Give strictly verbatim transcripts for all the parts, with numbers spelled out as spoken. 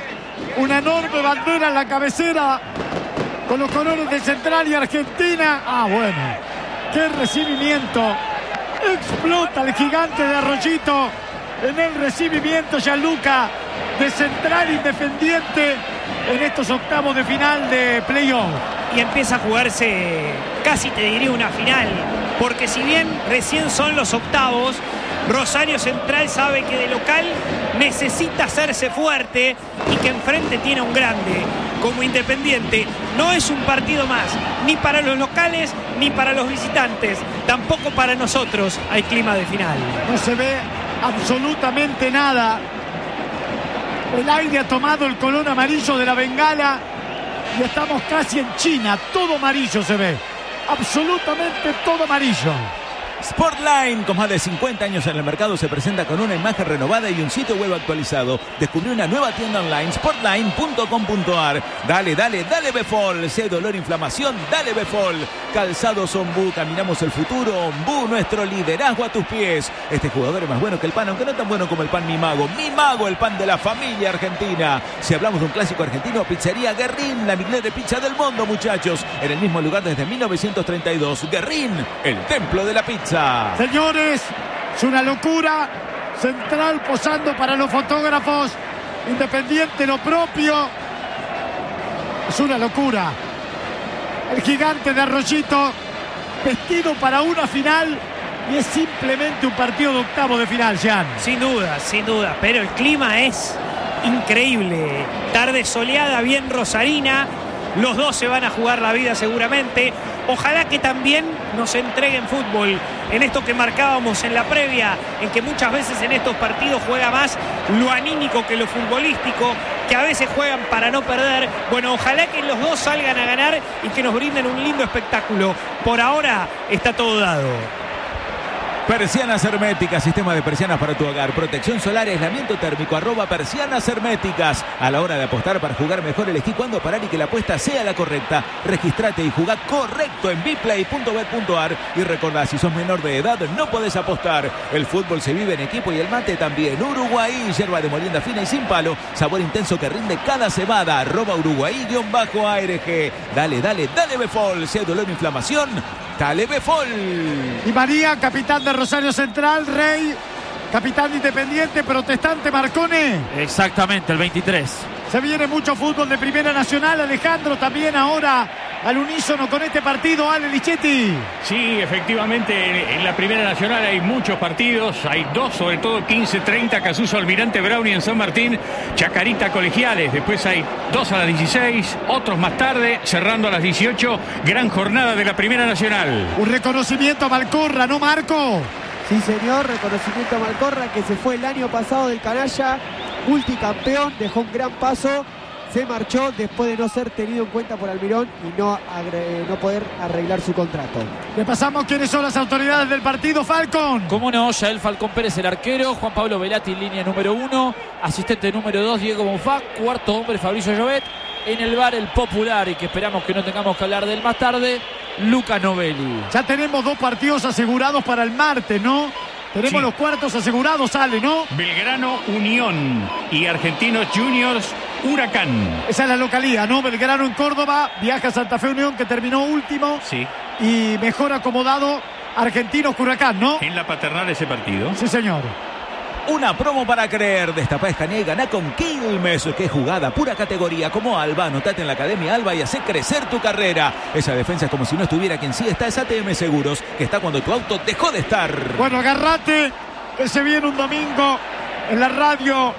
una enorme bandera en la cabecera con los colores de Central y Argentina. Ah, bueno, qué recibimiento. Explota el gigante de Arroyito en el recibimiento, Gianluca, de Central Independiente en estos octavos de final de playoff. Y empieza a jugarse, casi te diría una final, porque si bien recién son los octavos, Rosario Central sabe que de local necesita hacerse fuerte y que enfrente tiene un grande como Independiente. No es un partido más, ni para los locales ni para los visitantes, tampoco para nosotros hay clima de final. No se ve absolutamente nada. El aire ha tomado el color amarillo de la bengala y estamos casi en China. Todo amarillo se ve, absolutamente todo amarillo. Sportline, con más de cincuenta años en el mercado, se presenta con una imagen renovada y un sitio web actualizado. Descubrió una nueva tienda online, sportline punto com punto ar. Dale, dale, dale Befol. Si hay dolor, inflamación, dale Befol. Calzados Ombú, caminamos el futuro. Ombú, nuestro liderazgo a tus pies. Este jugador es más bueno que el pan, aunque no tan bueno como el pan Mi Mago. Mi Mago, el pan de la familia argentina. Si hablamos de un clásico argentino, Pizzería Guerrín, la mejor pizza del mundo, muchachos. En el mismo lugar desde mil novecientos treinta y dos. Guerrín, el templo de la pizza. Señores, es una locura. Central posando para los fotógrafos, Independiente lo propio. Es una locura. El gigante de Arroyito vestido para una final y es simplemente un partido de octavo de final, Jean. Sin duda, sin duda, pero el clima es increíble. Tarde soleada, bien rosarina. Los dos se van a jugar la vida seguramente. Ojalá que también nos entreguen fútbol en esto que marcábamos en la previa, en que muchas veces en estos partidos juega más lo anímico que lo futbolístico, que a veces juegan para no perder. Bueno, ojalá que los dos salgan a ganar y que nos brinden un lindo espectáculo. Por ahora está todo dado. Persianas Herméticas, sistema de persianas para tu hogar, protección solar, aislamiento térmico, arroba Persianas Herméticas. A la hora de apostar para jugar mejor, elegí cuándo parar y que la apuesta sea la correcta. Registrate y jugá correcto en biplay punto bet punto ar y recordá, si sos menor de edad no podés apostar. El fútbol se vive en equipo y el mate también. Uruguay, yerba de molienda fina y sin palo, sabor intenso que rinde cada cebada, arroba Uruguay-A R G. Dale, dale, dale Befol, si hay dolor o inflamación, dale Befol. Y María, capitán de Rosario Central, Rey, capitán Independiente, protestante Marcone. Exactamente, el veintitrés. Se viene mucho fútbol de Primera Nacional. Alejandro, también ahora al unísono con este partido, Ale Lichetti. Sí, efectivamente, en la Primera Nacional hay muchos partidos. Hay dos, sobre todo quince treinta, Casuso Almirante Brown y en San Martín, Chacarita Colegiales. Después hay dos a las dieciséis, otros más tarde, cerrando a las dieciocho. Gran jornada de la Primera Nacional. Un reconocimiento a Malcorra, ¿no, Marco? Sí, señor, reconocimiento a Malcorra, que se fue el año pasado del canalla, multicampeón, dejó un gran paso, se marchó después de no ser tenido en cuenta por Almirón y no, no poder arreglar su contrato. Le pasamos quiénes son las autoridades del partido, Falcón. Cómo no, Yael Falcón Pérez, el arquero, Juan Pablo Velati en línea número uno, asistente número dos, Diego Bonfá, cuarto hombre, Fabricio Llobet, en el bar el popular, y que esperamos que no tengamos que hablar de él más tarde, Luca Novelli. Ya tenemos dos partidos asegurados para el martes, ¿no? Tenemos sí. Los cuartos asegurados, Ale, ¿no? Belgrano Unión y Argentinos Juniors Huracán. Esa es la localía, ¿no? Belgrano en Córdoba, viaja a Santa Fe Unión, que terminó último. Sí. Y mejor acomodado Argentinos Huracán, ¿no? En la Paternal ese partido. Sí, señor. Una promo para creer. Destapá, escanea y ganá con Quilmes. Qué jugada, pura categoría. Como Alba, anotate en la Academia Alba y hace crecer tu carrera. Esa defensa es como si no estuviera quien sí está. Es A T M Seguros, que está cuando tu auto dejó de estar. Bueno, agarrate, que se viene un domingo en la radio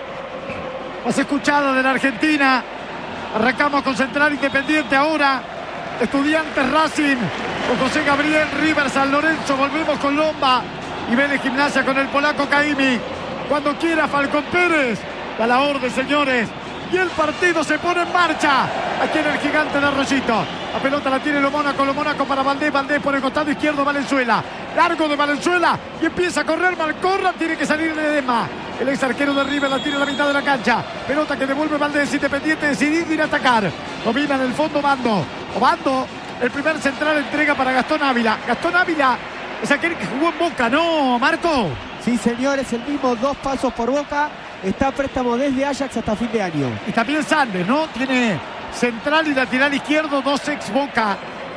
más escuchada de la Argentina. Arrancamos con Central Independiente ahora. Estudiantes Racing con José Gabriel, River, San Lorenzo. Volvemos con Lomba y Vélez Gimnasia con el polaco Caimi. Cuando quiera Falcón Pérez, a la orden, señores. Y el partido se pone en marcha aquí en el gigante de Arroyito. La pelota la tiene Lo Mónaco, Lo Mónaco para Valdés, Valdés por el costado izquierdo, Valenzuela. Largo de Valenzuela y empieza a correr Malcorra, tiene que salir de Ledesma. El ex arquero de River la tiene a la mitad de la cancha. Pelota que devuelve Valdés, Independiente decidido ir a atacar. Domina en el fondo Bando. O Bando, el primer central, entrega para Gastón Ávila. Gastón Ávila es aquel que jugó en Boca, ¿no, Marco? Sí, señores, el mismo, dos pasos por Boca. está a préstamo desde Ajax hasta fin de año. Y también Sandes, ¿no? Tiene central y lateral izquierdo, dos ex Boca.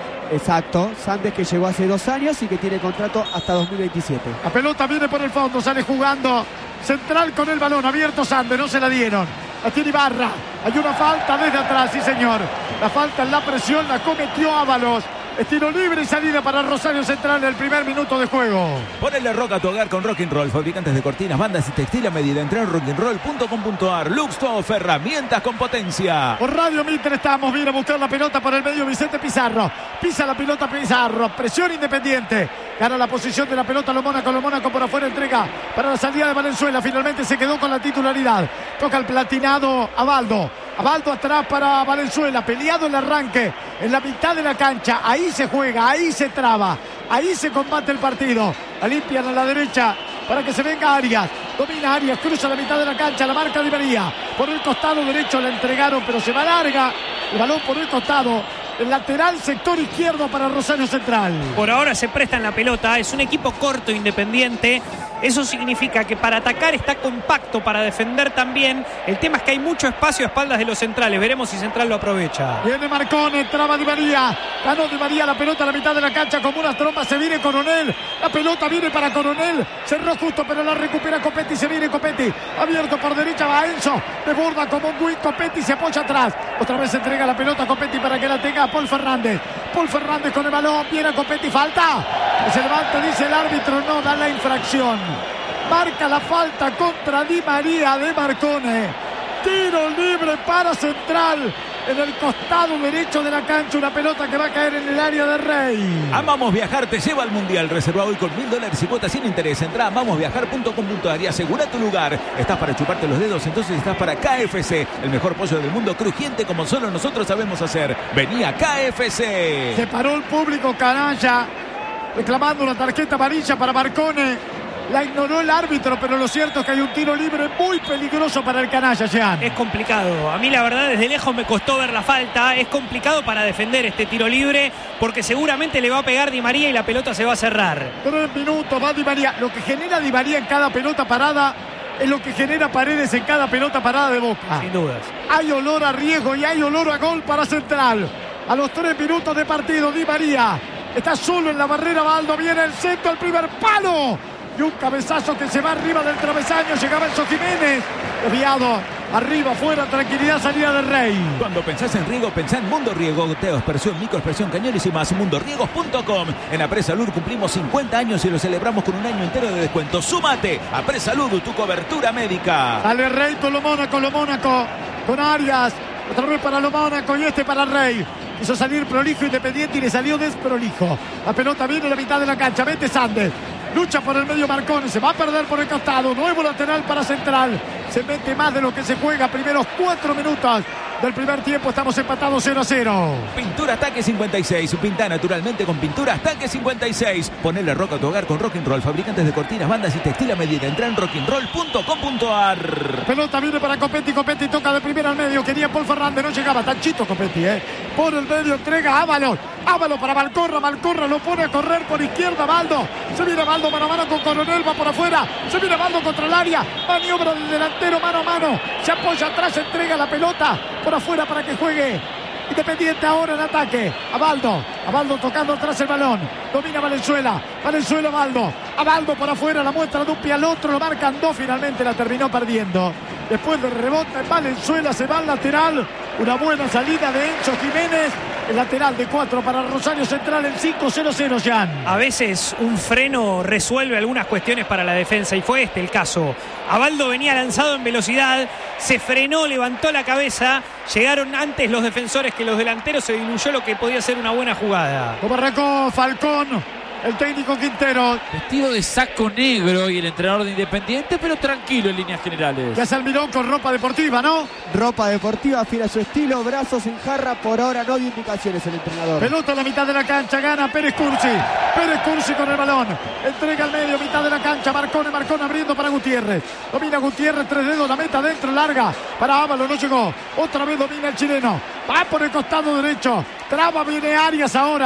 Exacto, Sandes, que llegó hace dos años y que tiene contrato hasta dos mil veintisiete. La pelota viene por el fondo, sale jugando central con el balón, abierto Sandes, no se la dieron. La tiene Ibarra, hay una falta desde atrás, sí señor. La falta en la presión la cometió Ábalos. Estilo libre y salida para Rosario Central en el primer minuto de juego. Ponele rock a tu hogar con Rock and Roll. Fabricantes de cortinas, bandas y textil a medida. Entra en rock and roll punto com punto a r. Lux Todo, herramientas con potencia. Por Radio Mitre estamos. Viene a buscar la pelota por el medio Vicente Pizarro. Pisa la pelota Pizarro. Presión Independiente. Gana la posición de la pelota lo Mónaco. Lo Mónaco por afuera entrega para la salida de Valenzuela. Finalmente se quedó con la titularidad. Toca el platinado Abaldo. Abaldo atrás para Valenzuela. Peleado el arranque en la mitad de la cancha. Ahí se juega, ahí se traba, ahí se combate el partido. La limpian a la derecha para que se venga Arias. Domina Arias, cruza la mitad de la cancha, la marca Di María. Por el costado derecho la entregaron, pero se va larga. El balón por el costado. El lateral sector izquierdo para Rosario Central. Por ahora se presta en la pelota. Es un equipo corto, Independiente. Eso significa que para atacar está compacto, para defender también. El tema es que hay mucho espacio a espaldas de los centrales. Veremos si Central lo aprovecha. Viene Marcone, traba Di María. Ganó Di María la pelota a la mitad de la cancha como unas trompas. Se viene Coronel. La pelota viene para Coronel. Cerró justo, pero la recupera Copetti. Se viene Copetti. Abierto por derecha va Enzo. Desborda como un Gui. Copetti se apoya atrás. Otra vez se entrega la pelota a Copetti para que la tenga Paul Fernández. Paul Fernández con el balón. Viene a Copetti. Falta. Se levanta, dice el árbitro. No da la infracción. Marca la falta contra Di María de Marcone. Tiro libre para Central. En el costado derecho de la cancha. Una pelota que va a caer en el área de Rey. Amamos Viajar te lleva al Mundial. Reserva hoy con mil dólares y cuotas sin interés. Entra a amamos viajar punto com punto a r y asegura tu lugar. Estás para chuparte los dedos, entonces estás para K F C. El mejor pollo del mundo, crujiente como solo nosotros sabemos hacer. Vení a K F C. Se paró el público canalla reclamando una tarjeta amarilla para Marcone. La ignoró el árbitro, pero lo cierto es que hay un tiro libre muy peligroso para el canalla, Jean. Es complicado. A mí la verdad desde lejos me costó ver la falta. Es complicado para defender este tiro libre porque seguramente le va a pegar Di María y la pelota se va a cerrar. Tres minutos, va Di María. Lo que genera Di María en cada pelota parada es lo que genera Paredes en cada pelota parada de Boca. Sin dudas. Hay olor a riesgo y hay olor a gol para Central. A los tres minutos de partido, Di María está solo en la barrera. Baldo viene el centro, el primer palo. Y un cabezazo que se va arriba del travesaño. Llegaba Enzo Jiménez. Desviado. Arriba, afuera, tranquilidad, salida del Rey. Cuando pensás en riego, pensá en Mundo Riego. Goteo, aspersión, microexpresión, cañones y más. mundo riegos punto com. En Apresalud cumplimos cincuenta años y lo celebramos con un año entero de descuento. ¡Súmate! Apresalud, tu cobertura médica. Sale Rey con lo Mónaco, lo Mónaco. Con Arias. Otra vez para lo Mónaco y este para el Rey. Quiso salir prolijo Independiente y le salió desprolijo. La pelota viene a la mitad de la cancha. Vete Sandes. Lucha por el medio Marcone, se va a perder por el costado. Nuevo lateral para Central. Se mete más de lo que se juega. Primeros cuatro minutos del primer tiempo. Estamos empatados cero a cero. Pintura Taque cincuenta y seis. Pinta naturalmente con Pinturas Taque cincuenta y seis. Ponele rock a tu hogar con Rock and Roll. Fabricantes de cortinas, bandas y textil a medida. Entra en rock and roll punto com punto a r. Pelota viene para Copetti. Copetti toca de primera al medio. Quería Paul Fernández. No llegaba. Tanchito Copetti, ¿eh? Por el medio entrega a Ábalos. Ábalos para Malcorra. Malcorra lo pone a correr por izquierda. Baldo. Se viene Baldo mano a mano con Coronel. Va por afuera. Se viene Baldo contra el área. Maniobra del delantero mano a mano. Se apoya atrás. Entrega la pelota por afuera para que juegue Independiente ahora en ataque. Abaldo. Abaldo tocando atrás el balón. Domina Valenzuela. Valenzuela Abaldo. Abaldo por afuera. La muestra de un pie al otro. Lo marcan dos. Finalmente la terminó perdiendo. Después de rebota en Valenzuela. Se va al lateral. Una buena salida de Enzo Jiménez. El lateral de cuatro para Rosario Central en cinco cero cero, Jan. A veces un freno resuelve algunas cuestiones para la defensa y fue este el caso. Abaldo venía lanzado en velocidad, se frenó, levantó la cabeza, llegaron antes los defensores que los delanteros, se diluyó lo que podía ser una buena jugada. Como arrancó Falcón, el técnico Quintero. Vestido de saco negro y el entrenador de Independiente, pero tranquilo en líneas generales. Ya se almiró con ropa deportiva, ¿no? Ropa deportiva, fiel a su estilo, brazos en jarra. Por ahora no dio indicaciones el entrenador. Pelota a la mitad de la cancha, gana Pérez Cursi. Pérez Cursi con el balón. Entrega al medio, mitad de la cancha. Marcone, Marcone abriendo para Gutiérrez. Domina Gutiérrez, tres dedos, la meta adentro, larga. Para Ábalos, no llegó. Otra vez domina el chileno. Va por el costado derecho. Traba, viene Arias ahora.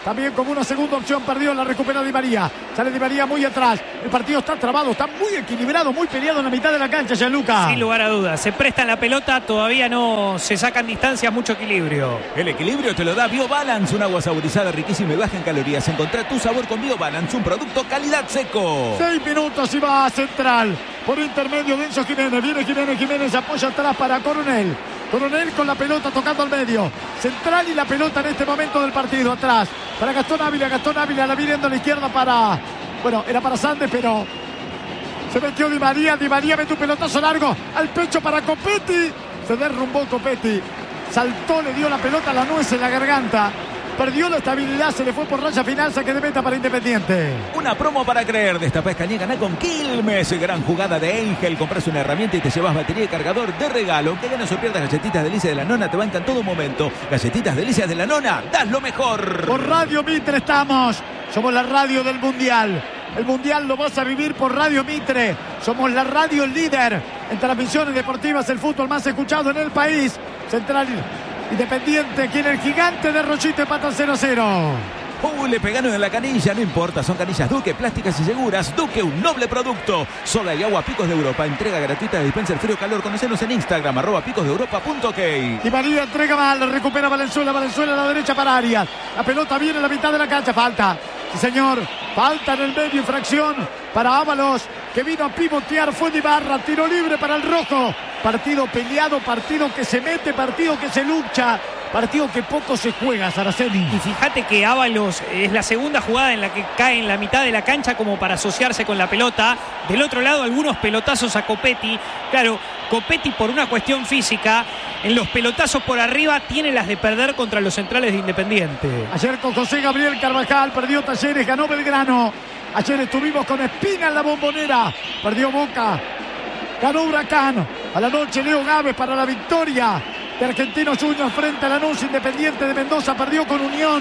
También como una segunda opción perdió, la recupera Di María. Sale Di María muy atrás. El partido está trabado, está muy equilibrado, muy peleado en la mitad de la cancha, Gianluca. Sin lugar a dudas. Se prestan la pelota, todavía no se sacan distancias, mucho equilibrio. El equilibrio te lo da BioBalance, un agua saborizada riquísima y baja en calorías. Encontrá tu sabor con BioBalance, un producto calidad seco. Seis minutos y va a Central. Por intermedio de Enzo Jiménez. Viene Jiménez, Jiménez apoya atrás para Coronel. Coronel con la pelota tocando al medio. Central y la pelota en este momento del partido. Atrás para Gastón Ávila. Gastón Ávila la viene a la izquierda para... Bueno, era para Sandes, pero... Se metió Di María. Di María mete un pelotazo largo al pecho para Copetti. Se derrumbó Copetti. Saltó, le dio la pelota a la nuez en la garganta. Perdió la estabilidad, se le fue por raya final, saque de meta para Independiente. Una promo para creer. Destapá, escanea, ganá con Quilmes. Gran jugada de Angel. Compras una herramienta y te llevas batería y cargador de regalo. Aunque ganas o pierdas galletitas delicias de la nona, te bancan todo momento. Galletitas delicias de la nona, das lo mejor. Por Radio Mitre estamos. Somos la radio del Mundial. El Mundial lo vas a vivir por Radio Mitre. Somos la radio líder en transmisiones deportivas, el fútbol más escuchado en el país. Central Independiente, quien el gigante de Rochito empata cero a cero. Uh, le pegaron en la canilla, no importa, son canillas Duque, plásticas y seguras. Duque, un noble producto. Soda y agua Picos de Europa, entrega gratuita de dispenser frío calor. Conocenos en Instagram, arroba picos de europa punto ok. Di María entrega mal, recupera Valenzuela, Valenzuela a la derecha para Arias. La pelota viene a la mitad de la cancha, falta. Sí, señor, falta en el medio, infracción para Ábalos, que vino a pivotear, fue de Ibarra, tiro libre para el rojo. Partido peleado, partido que se mete, partido que se lucha, partido que poco se juega, Saraceni. Y fíjate que Ábalos es la segunda jugada en la que cae en la mitad de la cancha como para asociarse con la pelota. Del otro lado, algunos pelotazos a Copetti. Claro, Copetti por una cuestión física, en los pelotazos por arriba tiene las de perder contra los centrales de Independiente. Ayer con José Gabriel Carvajal, perdió Talleres, ganó Belgrano. Ayer estuvimos con Espina en la Bombonera, perdió Boca, ganó Huracán. A la noche Leo Gávez para la victoria de Argentinos Juniors frente a Lanús. Independiente de Mendoza perdió con Unión.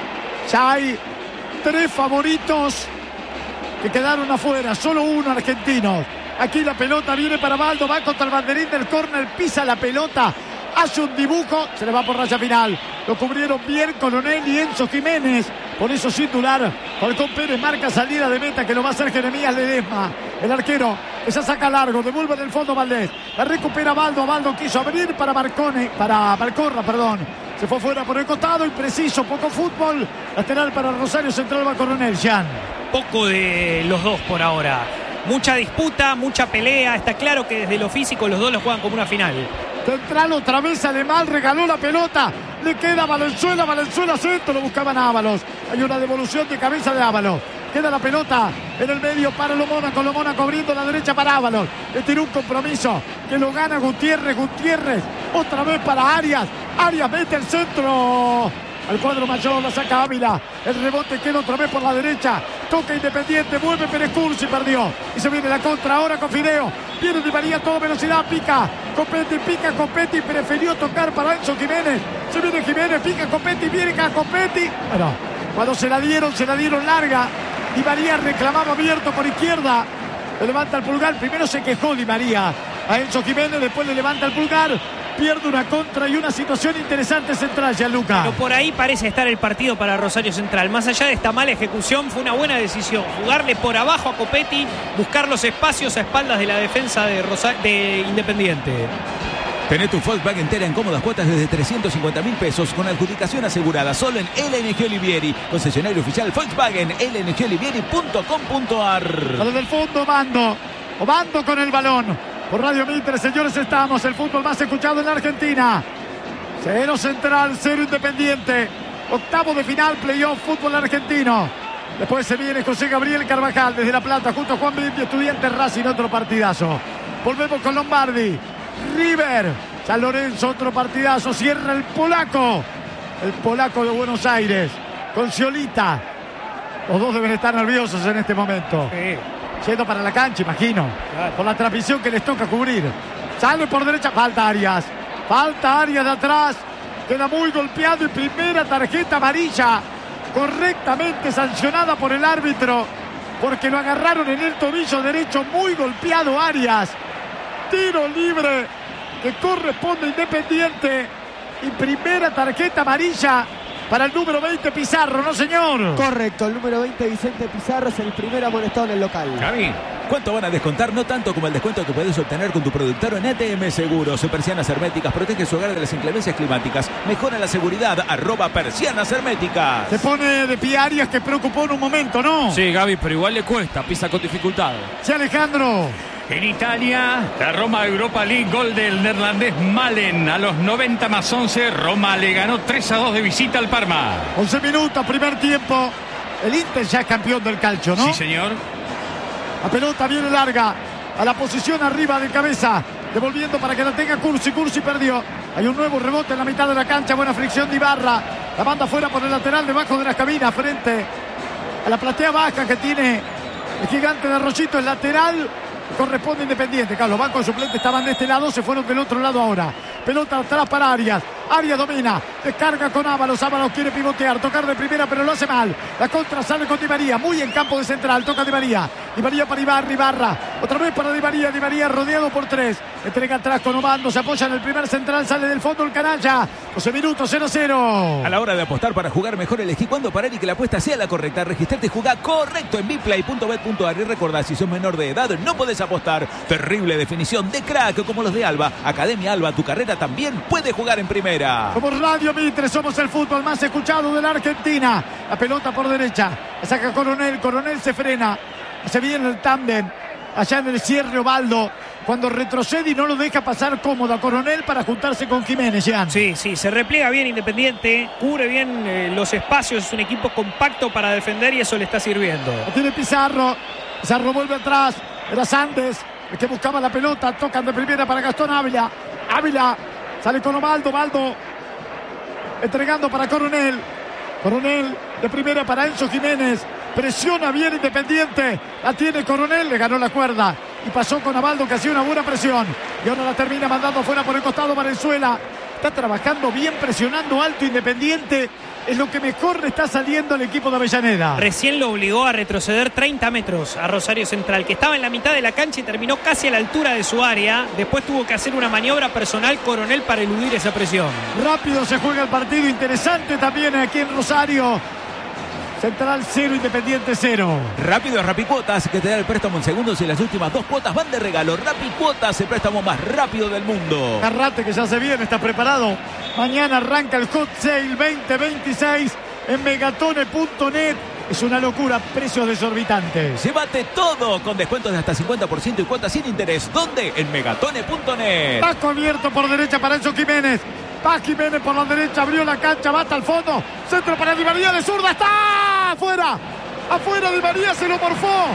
Ya hay tres favoritos que quedaron afuera, solo uno argentino. Aquí la pelota viene para Baldo, va contra el banderín del córner, pisa la pelota, hace un dibujo, se le va por raya final. Lo cubrieron bien Coronel y Enzo Jiménez. Por eso sin dudar, Falcón Pérez marca salida de meta que lo va a hacer Jeremías Ledesma. El arquero esa saca largo, devuelve en el fondo Valdés. La recupera Baldo, Baldo quiso abrir para Marcone, para Malcorra, perdón. Se fue fuera por el costado, impreciso, poco fútbol. Lateral para Rosario Central va Coronel, Jean. Poco de los dos por ahora. Mucha disputa, mucha pelea. Está claro que desde lo físico los dos lo juegan como una final. Central otra vez sale mal, regaló la pelota. Le queda Valenzuela, Valenzuela centro, lo buscaban a Ábalos. Hay una devolución de cabeza de Ábalos. Queda la pelota en el medio para Lomona, con Lomona cubriendo la derecha para Ábalos. Le tiró un compromiso que lo gana Gutiérrez, Gutiérrez. Otra vez para Arias. Arias mete el centro al cuadro mayor, la saca Ávila. El rebote queda otra vez por la derecha. Toca Independiente, vuelve Pérez Cursi, perdió. Y se viene la contra ahora con Fideo. Viene Di María a toda velocidad, pica. Copetti, pica Copetti, prefirió tocar para Enzo Jiménez. Se viene Jiménez, pica Copetti, viene acá Copetti. Bueno, cuando se la dieron, se la dieron larga. Di María reclamaba abierto por izquierda. Le levanta el pulgar. Primero se quejó Di María a Enzo Jiménez, después le levanta el pulgar. Pierde una contra y una situación interesante Central, Gianluca. Pero por ahí parece estar el partido para Rosario Central. Más allá de esta mala ejecución, fue una buena decisión. Jugarle por abajo a Copetti, buscar los espacios a espaldas de la defensa de, Rosa- de Independiente. Tené tu Volkswagen entera en cómodas cuotas desde trescientos cincuenta mil pesos con adjudicación asegurada solo en L N G Olivieri, concesionario oficial Volkswagen, L N G olivieri punto com punto a r. Desde el fondo, Mando. Obando con el balón. Por Radio Mitre, señores, estamos. El fútbol más escuchado en la Argentina. Cero Central, cero Independiente. Octavo de final, playoff, fútbol argentino. Después se viene José Gabriel Carvajal desde La Plata, junto a Juan Brindis, Estudiantes Racing, otro partidazo. Volvemos con Lombardi. River, San Lorenzo, otro partidazo. Cierra el polaco. El polaco de Buenos Aires. Con Sciolita. Los dos deben estar nerviosos en este momento. Sí. Yendo para la cancha, imagino. Claro. Por la transmisión que les toca cubrir. Sale por derecha. Falta Arias. Falta Arias de atrás. Queda muy golpeado y primera tarjeta amarilla. Correctamente sancionada por el árbitro. Porque lo agarraron en el tobillo derecho. Muy golpeado Arias. Tiro libre que corresponde a Independiente. Y primera tarjeta amarilla para el número veinte Pizarro, ¿no, señor? Correcto, el número veinte Vicente Pizarro es el primer amonestado en el local. Gaby. ¿Cuánto van a descontar? No tanto como el descuento que puedes obtener con tu productor en E T M Seguros. Persianas herméticas, protege su hogar de las inclemencias climáticas. Mejora la seguridad, arroba persianas herméticas. Se pone de pie Arias, que preocupó en un momento, ¿no? Sí, Gaby, pero igual le cuesta, pisa con dificultad. Sí, Alejandro. En Italia, la Roma Europa League, gol del neerlandés Malen. A los noventa más once, Roma le ganó tres a dos de visita al Parma. once minutos, primer tiempo. El Inter ya es campeón del calcio, ¿no? Sí, señor. La pelota viene larga a la posición arriba de cabeza, devolviendo para que la tenga Cursi. Cursi perdió. Hay un nuevo rebote en la mitad de la cancha. Buena fricción de Ibarra. La manda fuera por el lateral debajo de las cabinas, frente a la platea baja que tiene el gigante de Rollito. El lateral corresponde a Independiente. Claro, los bancos suplentes estaban de este lado, se fueron del otro lado ahora. Pelota atrás para Arias. Arias domina, descarga con Ábalos. Ábalos quiere pivotear, tocar de primera, pero lo hace mal. La contra sale con Di María, muy en campo de central. Toca Di María. Di María para Ibarra, Ibarra. Otra vez para Di María. Di María rodeado por tres. Entrega atrás con Obando. Se apoya en el primer central. Sale del fondo el canalla. doce minutos, cero cero. A la hora de apostar para jugar mejor, elegí cuándo parar y que la apuesta sea la correcta. Registrate y jugá correcto en biplay punto bet punto ar. Y recordá, si sos menor de edad, no podés apostar. Terrible definición de crack como los de Alba. Academia Alba, tu carrera también puede jugar en primera. Somos Radio Mitre, somos el fútbol más escuchado de la Argentina. La pelota por derecha. La saca Coronel. Coronel se frena. Se viene el tándem. Allá en el cierre Ovaldo. Cuando retrocede y no lo deja pasar cómodo a Coronel para juntarse con Jiménez, Jean. Sí, sí, se repliega bien Independiente, cubre bien eh, los espacios, es un equipo compacto para defender y eso le está sirviendo. Lo tiene Pizarro. Pizarro vuelve atrás. Era Sandes el que buscaba la pelota. Tocan de primera para Gastón Ávila. Ávila sale con Ovaldo. Ovaldo entregando para Coronel. Coronel de primera para Enzo Jiménez. Presiona bien Independiente. La tiene Coronel. Le ganó la cuerda. Y pasó con Abaldo, que hacía una buena presión. Y ahora la termina mandando fuera por el costado Valenzuela. Está trabajando bien, presionando alto Independiente. Es lo que mejor le está saliendo al equipo de Avellaneda. Recién lo obligó a retroceder treinta metros a Rosario Central, que estaba en la mitad de la cancha y terminó casi a la altura de su área. Después tuvo que hacer una maniobra personal Coronel para eludir esa presión. Rápido se juega el partido. Interesante también aquí en Rosario. Central cero, Independiente cero. Rápido Rapicuotas, que te da el préstamo en segundos y las últimas dos cuotas van de regalo. Rapicuotas, el préstamo más rápido del mundo. Carrate, que ya se viene, está preparado. Mañana arranca el Hot Sale veinte veintiséis en megatone punto net. Es una locura, precios desorbitantes. Llévate todo con descuentos de hasta cincuenta por ciento y cuotas sin interés. ¿Dónde? En megatone punto net. Paco abierto por derecha para Enzo Jiménez. Va Jiménez por la derecha, abrió la cancha, va hasta el fondo. Centro para Di María de zurda, está afuera. Afuera Di María, se lo morfó.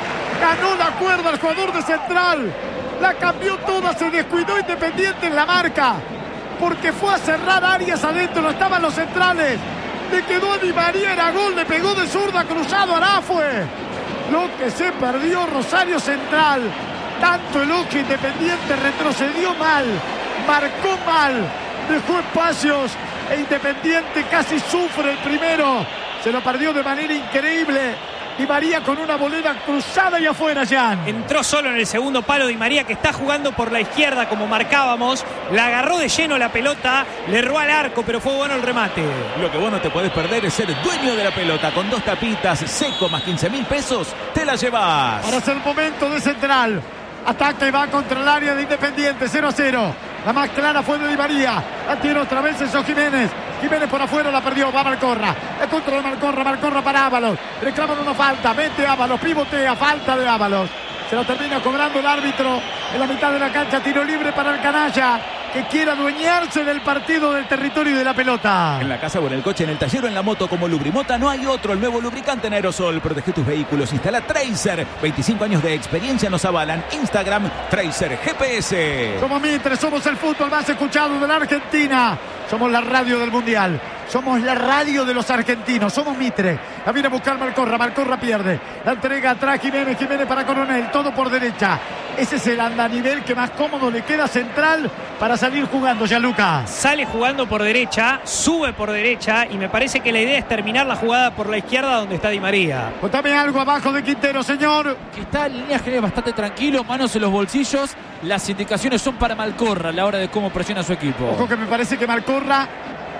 Ganó la cuerda el jugador de Central. La cambió toda, se descuidó Independiente en la marca. Porque fue a cerrar áreas adentro, no estaban los centrales. Le quedó a Di María, era gol, le pegó de zurda, cruzado, Arafue. Lo que se perdió Rosario Central. Tanto elogio Independiente, retrocedió mal, marcó mal. Dejó espacios e Independiente casi sufre el primero. Se lo perdió de manera increíble. Di María con una bolera cruzada y afuera, Jan. Entró solo en el segundo palo Di María, que está jugando por la izquierda como marcábamos. La agarró de lleno la pelota, le erró al arco, pero fue bueno el remate. Lo que vos no te podés perder es ser dueño de la pelota. Con dos tapitas, seco más quince mil pesos, te la llevas. Ahora es el momento de Central. Ataca y va contra el área de Independiente, cero a cero. La más clara fue de Di María. La tiene otra vez Enzo Jiménez. Jiménez por afuera, la perdió. Va Malcorra. Es contra de Malcorra. Malcorra para Ábalos. Reclaman una falta. Mete Ábalos. Pivotea. Falta de Ábalos. Se lo termina cobrando el árbitro en la mitad de la cancha. Tiro libre para el canalla, que quiere adueñarse del partido, del territorio y de la pelota. En la casa o en el coche, en el taller o en la moto, como Lubrimota no hay otro. El nuevo lubricante en aerosol. Protege tus vehículos. Instala Tracer. veinticinco años de experiencia nos avalan. Instagram, Tracer G P S. Somos Mitre, somos el fútbol más escuchado de la Argentina. Somos la radio del Mundial. Somos la radio de los argentinos. Somos Mitre. La viene a buscar Malcorra. Malcorra pierde. La entrega atrás Jiménez. Jiménez para Coronel. Todo por derecha. Ese es el andanivel que más cómodo le queda Central para salir jugando, Gianluca. Sale jugando por derecha, sube por derecha y me parece que la idea es terminar la jugada por la izquierda donde está Di María. Contame algo abajo de Quintero, señor. Que está en líneas generales bastante tranquilo, manos en los bolsillos. Las indicaciones son para Malcorra a la hora de cómo presiona a su equipo. Ojo que me parece que Malcorra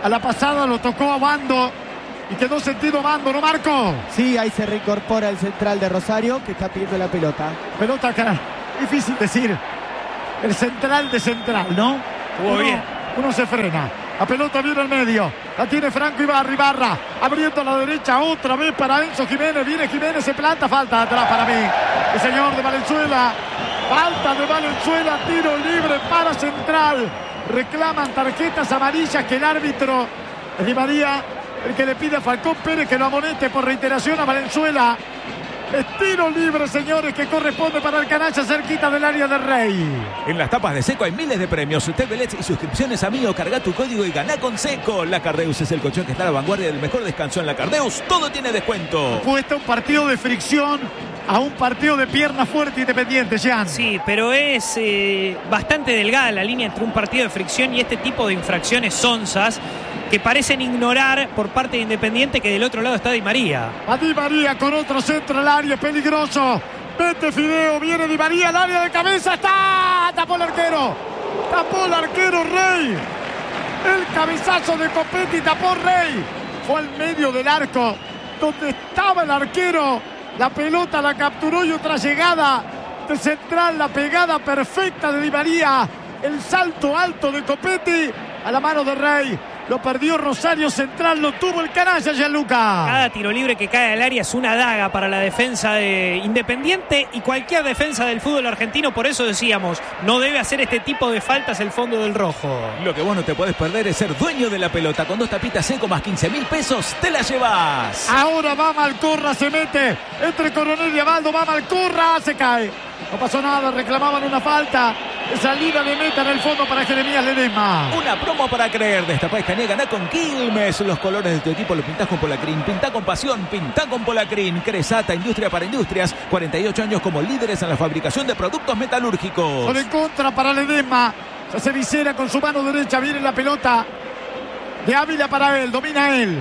A la pasada lo tocó a Bando y quedó sentido Bando, ¿no, Marco? Sí, ahí se reincorpora el central de Rosario que está pidiendo la pelota. Pelota acá, difícil decir. El central de central, ¿no? Jugó uno, bien. Uno se frena. La pelota viene al medio. La tiene Franco Ibarra. Ibarra abriendo a la derecha otra vez para Enzo Jiménez. Viene Jiménez, se planta. Falta atrás para mí. El señor de Valenzuela. Falta de Valenzuela. Tiro libre para Central. Reclaman tarjetas amarillas que el árbitro es Di María, el que le pide a Falcón Pérez que lo amoneste por reiteración a Valenzuela. Es tiro libre, señores, que corresponde para el canalla cerquita del área del Rey. En las tapas de Seco hay miles de premios, T V L E D y suscripciones a Mío. Carga tu código y ganá con Seco. La Cardeus es el colchón que está a la vanguardia del mejor descanso en la Cardeus. Todo tiene descuento. Puesta un partido de fricción a un partido de pierna fuerte Independiente, Jean. Sí, pero es eh, bastante delgada la línea entre un partido de fricción y este tipo de infracciones sonzas que parecen ignorar por parte de Independiente que del otro lado está Di María. A Di María con otro centro al área, peligroso. Mete Fideo, viene Di María al área de cabeza. ¡Está! Tapó el arquero. Tapó el arquero Rey. El cabezazo de Copetti tapó Rey. Fue al medio del arco donde estaba el arquero. La pelota la capturó y otra llegada de Central. La pegada perfecta de Di María. El salto alto de Copetti a la mano de Rey. Lo perdió Rosario Central, lo tuvo el canalla Gianluca. Cada tiro libre que cae al área es una daga para la defensa de Independiente y cualquier defensa del fútbol argentino. Por eso decíamos, no debe hacer este tipo de faltas el fondo del rojo. Lo que vos no te podés perder es ser dueño de la pelota. Con dos tapitas Seco más quince mil pesos, te la llevas. Ahora va Malcorra, se mete entre Coronel y Abaldo, va Malcorra, se cae. No pasó nada, reclamaban una falta. Salida de meta en el fondo para Jeremías Ledesma. Una promo para creer. Destapá Escanea, ganá con Quilmes. Los colores de tu equipo los pintás con Polacrín. Pintá con pasión, pintá con Polacrín. Cresata, industria para industrias. cuarenta y ocho años como líderes en la fabricación de productos metalúrgicos. Por en contra para Ledesma. Se hace visera con su mano derecha. Viene la pelota de Ávila para él. Domina él.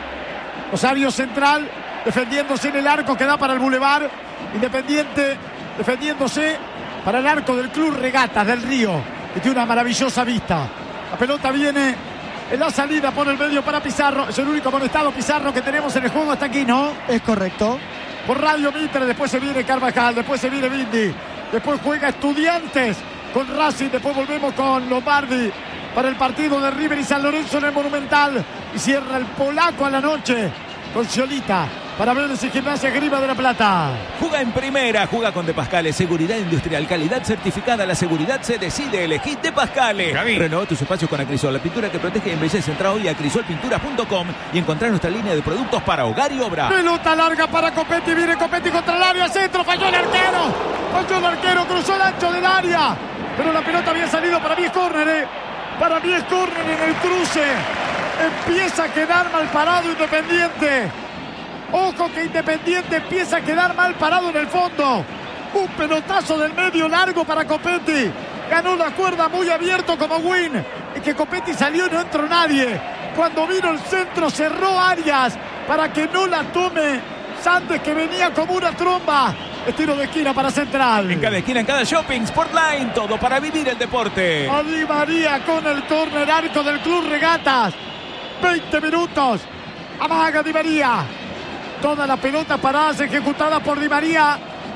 Rosario Central defendiéndose en el arco que da para el Boulevard. Independiente defendiéndose para el arco del Club Regatas del Río, que tiene una maravillosa vista. La pelota viene en la salida por el medio para Pizarro. Es el único amonestado Pizarro que tenemos en el juego hasta aquí, ¿no? Es correcto. Por Radio Mitre, después se viene Carvajal, después se viene Bindi, después juega Estudiantes con Racing, después volvemos con Lombardi para el partido de River y San Lorenzo en el Monumental. Y cierra el polaco a la noche con Ciolita para Vélez y Gimnasia Grima de la Plata. Juga en primera, juga con De Pascale. Seguridad industrial, calidad certificada. La seguridad se decide, elegí De Pascale. Gaby. Renová tus espacios con Acrisol, la pintura que protege y embellece. Entra hoy a acrisol pinturas punto com y encontrar nuestra línea de productos para hogar y obra. Pelota larga para Copetti, viene Copetti contra el área, centro, falló el arquero. Falló el arquero, cruzó el ancho del área. Pero la pelota había salido, para mí es córner, eh. Para mí es córner en el cruce. Empieza a quedar mal parado Independiente. Ojo que Independiente empieza a quedar mal parado en el fondo. Un pelotazo del medio largo para Copetti. Ganó la cuerda muy abierto como Win. Y que Copetti salió y no entró nadie. Cuando vino el centro cerró Arias para que no la tome Sandes, que venía como una tromba. Estilo de esquina para Central. En cada esquina, en cada shopping, Sportline, todo para vivir el deporte. A Di María con el córner, arco del Club Regatas. veinte minutos. Amaga Di María. Todas las pelotas paradas ejecutadas por Di María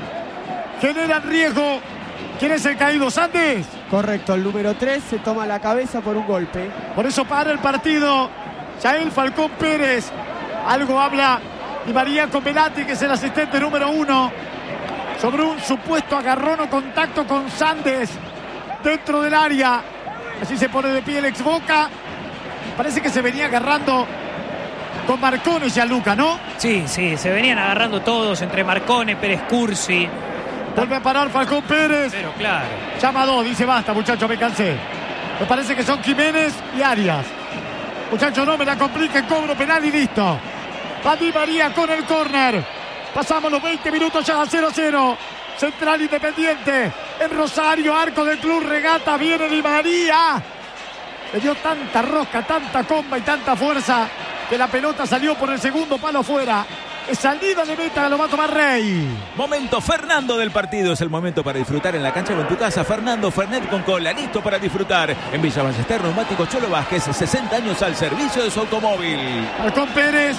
generan riesgo. ¿Quién es el caído? ¿Sandes? Correcto, el número tres se toma la cabeza por un golpe. Por eso para el partido Yael Falcón Pérez. Algo habla Di María con Velati, que es el asistente número uno, sobre un supuesto agarrón o contacto con Sandes dentro del área. Así se pone de pie el ex Boca. Parece que se venía agarrando con Marcone Gianluca, ¿no? Sí, sí, se venían agarrando todos entre Marcone, Pérez Cursi. Vuelve a parar Falcón Pérez. Pero claro. Llama a dos, dice basta, muchachos, me cansé. Me parece que son Jiménez y Arias. Muchachos, no me la compliquen, cobro penal y listo. Va Di María con el córner. Pasamos los veinte minutos ya a cero a cero. Central Independiente en Rosario, arco del Club Regata. Viene Di María. Le dio tanta rosca, tanta comba y tanta fuerza que la pelota salió por el segundo palo afuera. salida de meta, lo va a tomar Rey. Momento Fernando del partido. Es el momento para disfrutar en la cancha o en tu casa. Fernando Fernet con cola, listo para disfrutar. En Villa Ballester, Neumático Cholo Vázquez, sesenta años al servicio de su automóvil. Falcón Pérez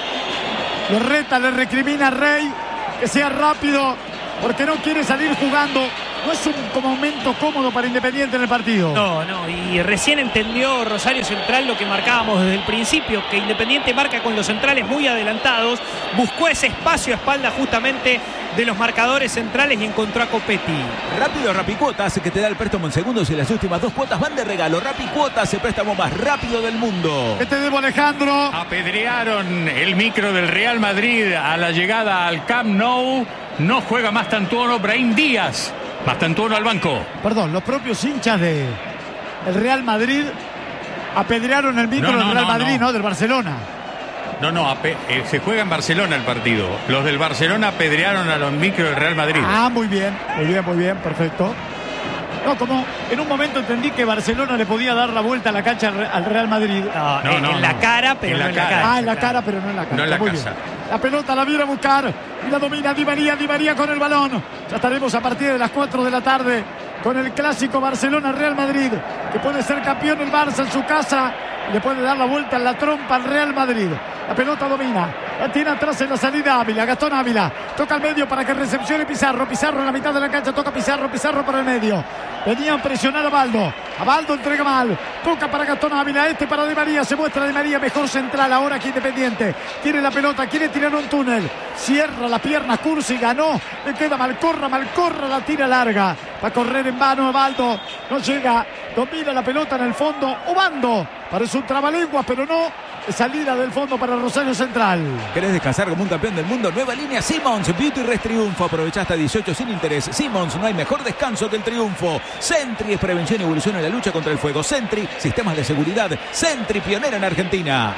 lo reta, le recrimina a Rey que sea rápido porque no quiere salir jugando. No es un momento cómodo para Independiente en el partido. No, no, y recién entendió Rosario Central lo que marcábamos desde el principio, que Independiente marca con los centrales muy adelantados, buscó ese espacio a espalda justamente de los marcadores centrales y encontró a Copetti. Rápido Rapicuotas, que te da el préstamo en segundos y las últimas dos cuotas van de regalo. Rapicuotas, el préstamo más rápido del mundo. ¿Qué te debo, Alejandro? Apedrearon el micro del Real Madrid a la llegada al Camp Nou. No juega Mastantuono, Brahim Díaz. Mastantuono al banco. Perdón, los propios hinchas de el Real Madrid apedrearon el micro No, no, del Real no, Madrid, no. ¿no? Del Barcelona. No, no, ape- eh, se juega en Barcelona el partido. Los del Barcelona apedrearon a los micros del Real Madrid. Ah, muy bien, muy bien, muy bien, perfecto. No, como en un momento entendí que Barcelona le podía dar la vuelta a la cancha al Re- al Real Madrid. No, No, en, no, en la no. cara, pero En la no en la cara. cara. Ah, en la cara, pero no en la cancha. No en la Muy casa. bien. La pelota la viene a buscar y la domina Di María, Di María con el balón. Ya estaremos a partir de las cuatro de la tarde con el clásico Barcelona-Real Madrid, que puede ser campeón el Barça en su casa y le puede dar la vuelta en la trompa al Real Madrid. La pelota domina, la tiene atrás en la salida Ávila, Gastón Ávila, toca al medio para que recepcione Pizarro, Pizarro en la mitad de la cancha, toca Pizarro, Pizarro por el medio. Venían a presionar a Baldo, a Baldo entrega mal, toca para Gastón Ávila, este para Di María, se muestra Di María mejor central ahora que Independiente. Tiene la pelota, quiere tirar un túnel, cierra la pierna Cursi, ganó, le queda Malcorra, Malcorra la tira larga, va a correr en vano a Baldo, no llega, domina la pelota en el fondo, Obando, parece un trabalenguas, pero no. Salida del fondo para Rosario Central. ¿Querés descansar como un campeón del mundo? Nueva línea Simmons, Beauty Rest Triunfo. Aprovecha hasta dieciocho sin interés. Simmons, no hay mejor descanso que el triunfo. Sentry es prevención y evolución en la lucha contra el fuego. Sentry, sistemas de seguridad. Sentry, pionera en Argentina.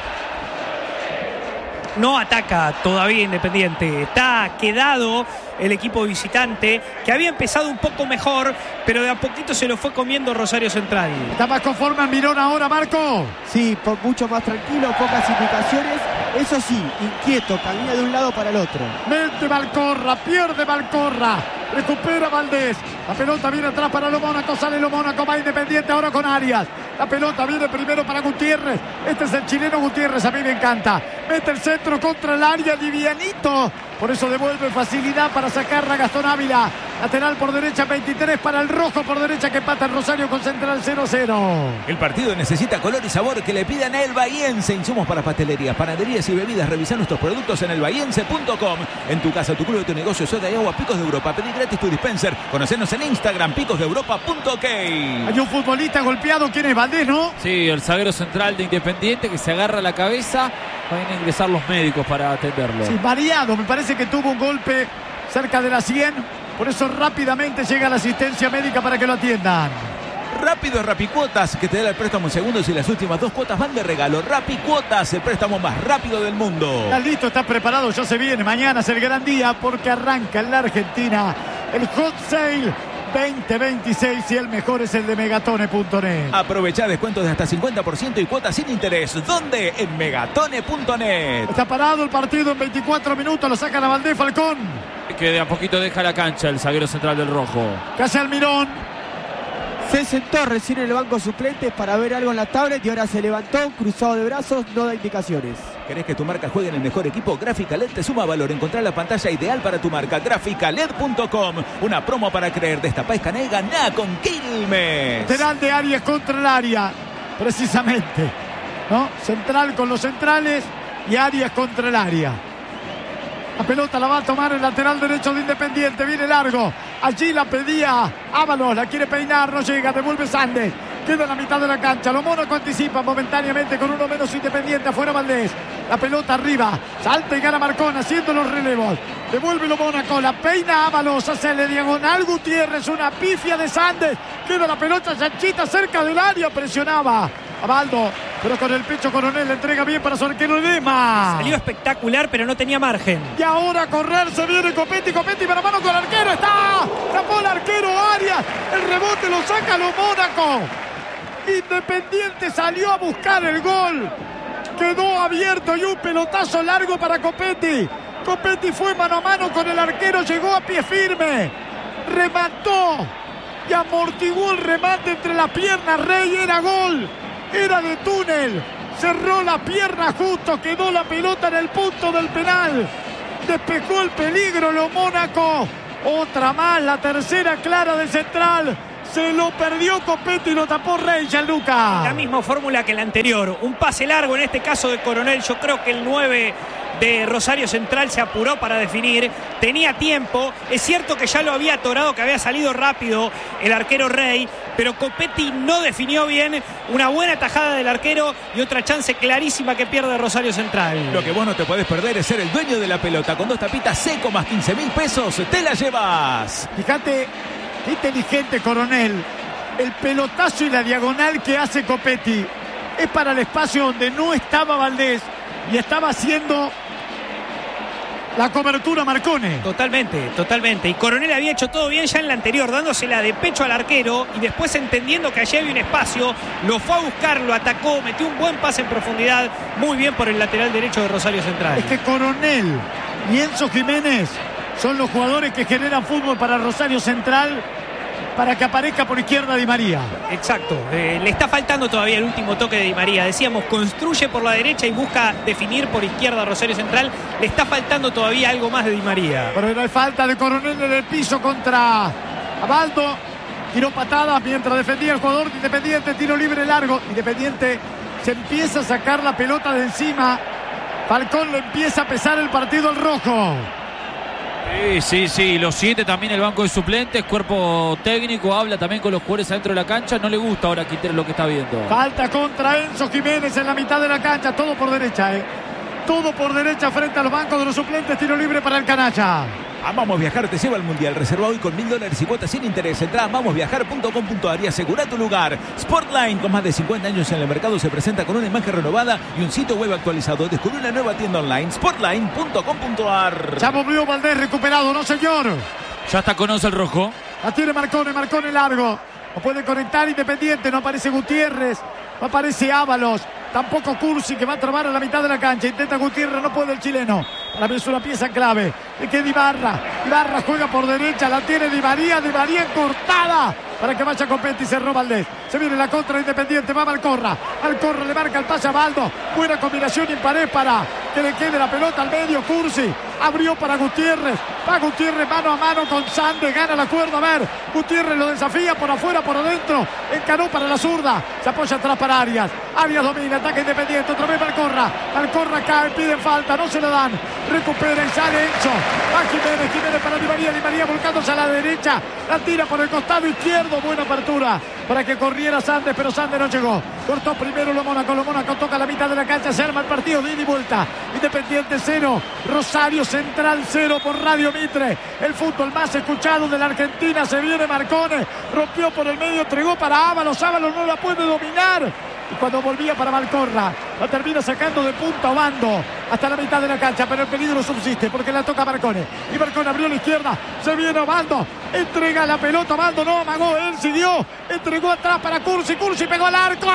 No ataca todavía Independiente, está quedado el equipo visitante, que había empezado un poco mejor, pero de a poquito se lo fue comiendo Rosario Central. ¿Está más conforme Almirón ahora, Marco? Sí, po- mucho más tranquilo, pocas indicaciones. Eso sí, inquieto, camina de un lado para el otro. Mete Malcorra, pierde Malcorra, recupera Valdés. La pelota viene atrás para Lo Mónaco, sale Lo Mónaco, va Independiente ahora con Arias. La pelota viene primero para Gutiérrez. Este es el chileno Gutiérrez, a mí me encanta. Mete el centro contra el área, livianito. Por eso devuelve facilidad para sacarla Gastón Ávila. Lateral por derecha, veintitrés para el rojo por derecha que empata el Rosario con Central cero cero. El partido necesita color y sabor que le pidan a El Bahiense. Insumos para pastelerías, panaderías y bebidas. Revisa nuestros productos en el bahiense punto com. En tu casa, tu club, tu negocio, soda y agua, Picos de Europa. Pedí gratis tu dispenser. Conocenos en Instagram, picos de europa punto ok. Hay un futbolista golpeado, ¿quién es? Valdés, ¿no? Sí, el zaguero central de Independiente que se agarra la cabeza. Van a ingresar los médicos para atenderlo. Sí, variado, me parece que tuvo un golpe cerca de la cien. Por eso rápidamente llega la asistencia médica para que lo atiendan. Rápido es Rapicuotas, que te da el préstamo en segundos y las últimas dos cuotas van de regalo. Rapicuotas, el préstamo más rápido del mundo. Estás listo, estás preparado, ya se viene. Mañana es el gran día porque arranca en la Argentina el Hot Sale veinte veintiséis y el mejor es el de megatone punto net. Aprovecha descuentos de hasta cincuenta por ciento y cuotas sin interés. ¿Dónde? En megatone punto net. Está parado el partido en veinticuatro minutos, lo sacan a Valdés, Falcón. Que de a poquito deja la cancha el zaguero central del rojo. Casi Almirón. Se sentó recién en el banco suplentes para ver algo en la tablet y ahora se levantó, cruzado de brazos, no da indicaciones. ¿Querés que tu marca juegue en el mejor equipo? Gráfica L E D te suma valor. Encontrar la pantalla ideal para tu marca. Gráfica L E D punto com. Una promo para creer. Destapá, escanea y ganá con Quilmes. Lateral de Arias contra el área, precisamente, ¿no? Central con los centrales y Arias contra el área. La pelota la va a tomar el lateral derecho de Independiente, viene largo. Allí la pedía Ábalos, la quiere peinar, no llega, devuelve Sandes. Queda en la mitad de la cancha. Lo Mónaco anticipa momentáneamente con uno menos Independiente. Afuera Valdés. La pelota arriba. Salta y gana Marcón haciendo los relevos. Devuelve Lo Mónaco. La peina Ábalos. Hace diagonal Gutiérrez. Una pifia de Sandes. Queda la pelota chanchita cerca del área. Presionaba a Baldo. Pero con el pecho Coronel le entrega bien para su arquero Edema. Salió espectacular, pero no tenía margen. Y ahora a correr se viene Copetti. Copetti para mano con el arquero. Está. Tapó el arquero Arias. El rebote lo saca Lo Mónaco. Independiente salió a buscar el gol. Quedó abierto y un pelotazo largo para Copetti. Copetti fue mano a mano con el arquero, llegó a pie firme, remató y amortiguó el remate entre las piernas. Rey, era gol, era de túnel, cerró la pierna justo, quedó la pelota en el punto del penal, despejó el peligro lo Mónaco. Otra más, la tercera clara del Central. Se lo perdió Copetti y lo tapó Rey, Gianluca. La misma fórmula que la anterior. Un pase largo, en este caso de Coronel. Yo creo que el nueve de Rosario Central se apuró para definir. Tenía tiempo. Es cierto que ya lo había atorado, que había salido rápido el arquero Rey. Pero Copetti no definió bien. Una buena tajada del arquero y otra chance clarísima que pierde Rosario Central. Lo que vos no te podés perder es ser el dueño de la pelota. Con dos tapitas seco más quince mil pesos, te la llevas. Fíjate, qué inteligente Coronel. El pelotazo y la diagonal que hace Copetti es para el espacio donde no estaba Valdés y estaba haciendo la cobertura Marcone. Totalmente, totalmente. Y Coronel había hecho todo bien ya en la anterior, dándosela de pecho al arquero y después entendiendo que allí había un espacio, lo fue a buscar, lo atacó, metió un buen pase en profundidad. Muy bien por el lateral derecho de Rosario Central. Es que Coronel y Enzo Jiménez son los jugadores que generan fútbol para Rosario Central, para que aparezca por izquierda Di María. Exacto, eh, le está faltando todavía el último toque de Di María. Decíamos, construye por la derecha y busca definir por izquierda a Rosario Central. Le está faltando todavía algo más de Di María. Pero hay falta de Coronel en el piso contra Abaldo. Tiró patadas mientras defendía el jugador de Independiente. Tiro libre largo. Independiente se empieza a sacar la pelota de encima. Falcón le empieza a pesar el partido al rojo. Sí, sí, sí, los siete también el banco de suplentes, cuerpo técnico, habla también con los jugadores adentro de la cancha. No le gusta ahora Quintero lo que está viendo. Falta contra Enzo Jiménez en la mitad de la cancha, todo por derecha, eh. Todo por derecha frente a los bancos de los suplentes, tiro libre para el canalla. Amamos Viajar te lleva al Mundial. Reserva hoy con mil dólares y cuotas sin interés. Entra a amamos viajar punto com punto a r y asegura tu lugar. Sportline, con más de cincuenta años en el mercado, se presenta con una imagen renovada y un sitio web actualizado. Descubre una nueva tienda online, sportline punto com punto a r. Ya volvió Valdés, recuperado, ¿no, señor? Ya está con once el rojo. La tiene Marcone, Marcone largo. No puede conectar Independiente, no aparece Gutiérrez, no aparece Ábalos. Tampoco Cursi, que va a trabar a la mitad de la cancha. Intenta Gutiérrez, no puede el chileno. Para mí es una pieza clave. Le queda Ibarra. Ibarra juega por derecha, la tiene Di María. Di María cortada para que vaya Copetti. Cerró Valdés. Se viene la contra Independiente. Va Malcorra. Malcorra le marca el pase a Baldo. Buena combinación imparé para que le quede la pelota al medio. Cursi abrió para Gutiérrez. Va Gutiérrez mano a mano con Sande. Gana la cuerda. A ver, Gutiérrez lo desafía por afuera, por adentro. Encaró para la zurda. Se apoya atrás para Arias. Arias domina. Ataque Independiente. Otra vez Malcorra. Malcorra cae. Piden falta. No se lo dan. Recupera y sale Enzo. Va Jiménez. Jiménez para Di María. Di María volcándose a la derecha. La tira por el costado izquierdo. Buena apertura para que corriera Sandes, pero Sandes no llegó. Cortó primero lo Mónaco. Lo Mónaco toca la mitad de la cancha. Se arma el partido de ida y vuelta. Independiente cero. Rosario Central cero por Radio Mitre. El fútbol más escuchado de la Argentina. Se viene Marcone. Rompió por el medio. Entregó para Ábalos. Ábalos no la puede dominar. Y cuando volvía para Malcorra, la termina sacando de punta a Bando hasta la mitad de la cancha, pero el peligro subsiste porque la toca Marcone. Y Marcone abrió a la izquierda, se viene Bando, entrega la pelota, Bando no amagó, él siguió, entregó atrás para Cursi, Cursi pegó al arco,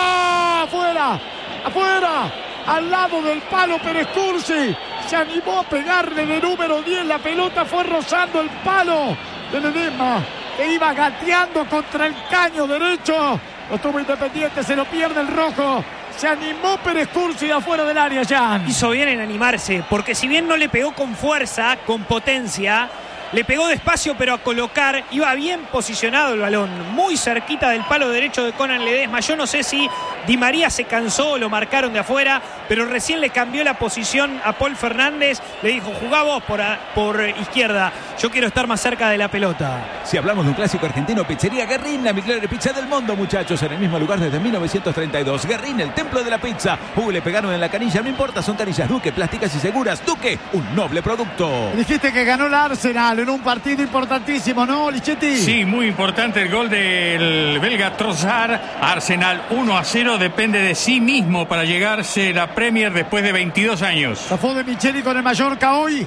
afuera, afuera, al lado del palo Pérez Cursi, se animó a pegarle de número diez, la pelota fue rozando el palo de Ledesma, que iba gateando contra el caño derecho. Lo tuvo Independiente, se lo pierde el rojo. Se animó Pérez Cursi de afuera del área, Jan. Hizo bien en animarse, porque si bien no le pegó con fuerza, con potencia, le pegó despacio, pero a colocar, iba bien posicionado el balón, muy cerquita del palo derecho de Conan Ledesma. Yo no sé si Di María se cansó o lo marcaron de afuera, pero recién le cambió la posición a Paul Fernández. Le dijo, jugá vos por, a, por izquierda, yo quiero estar más cerca de la pelota. Si hablamos de un clásico argentino, Pizzería Guerrín, la mejor pizza del mundo, muchachos, en el mismo lugar desde mil novecientos treinta y dos. Guerrín, el templo de la pizza. Uh, le pegaron en la canilla, no importa, son canillas Duque, plásticas y seguras. Duque, un noble producto. Dijiste que ganó la Arsenal en un partido importantísimo, ¿no, Lichetti? Sí, muy importante el gol del belga Trossard. Arsenal uno a cero, depende de sí mismo para llegarse la Premier después de veintidós años. Zafó de Micheli con el Mallorca hoy.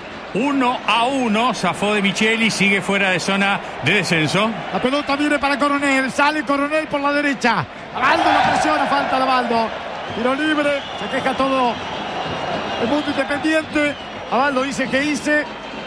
uno a uno, zafó de Micheli, sigue fuera de zona de descenso. La pelota viene para Coronel, sale Coronel por la derecha. Abaldo la presiona, falta de Abaldo. Tiro libre, se queja todo el mundo Independiente. Abaldo dice que hice.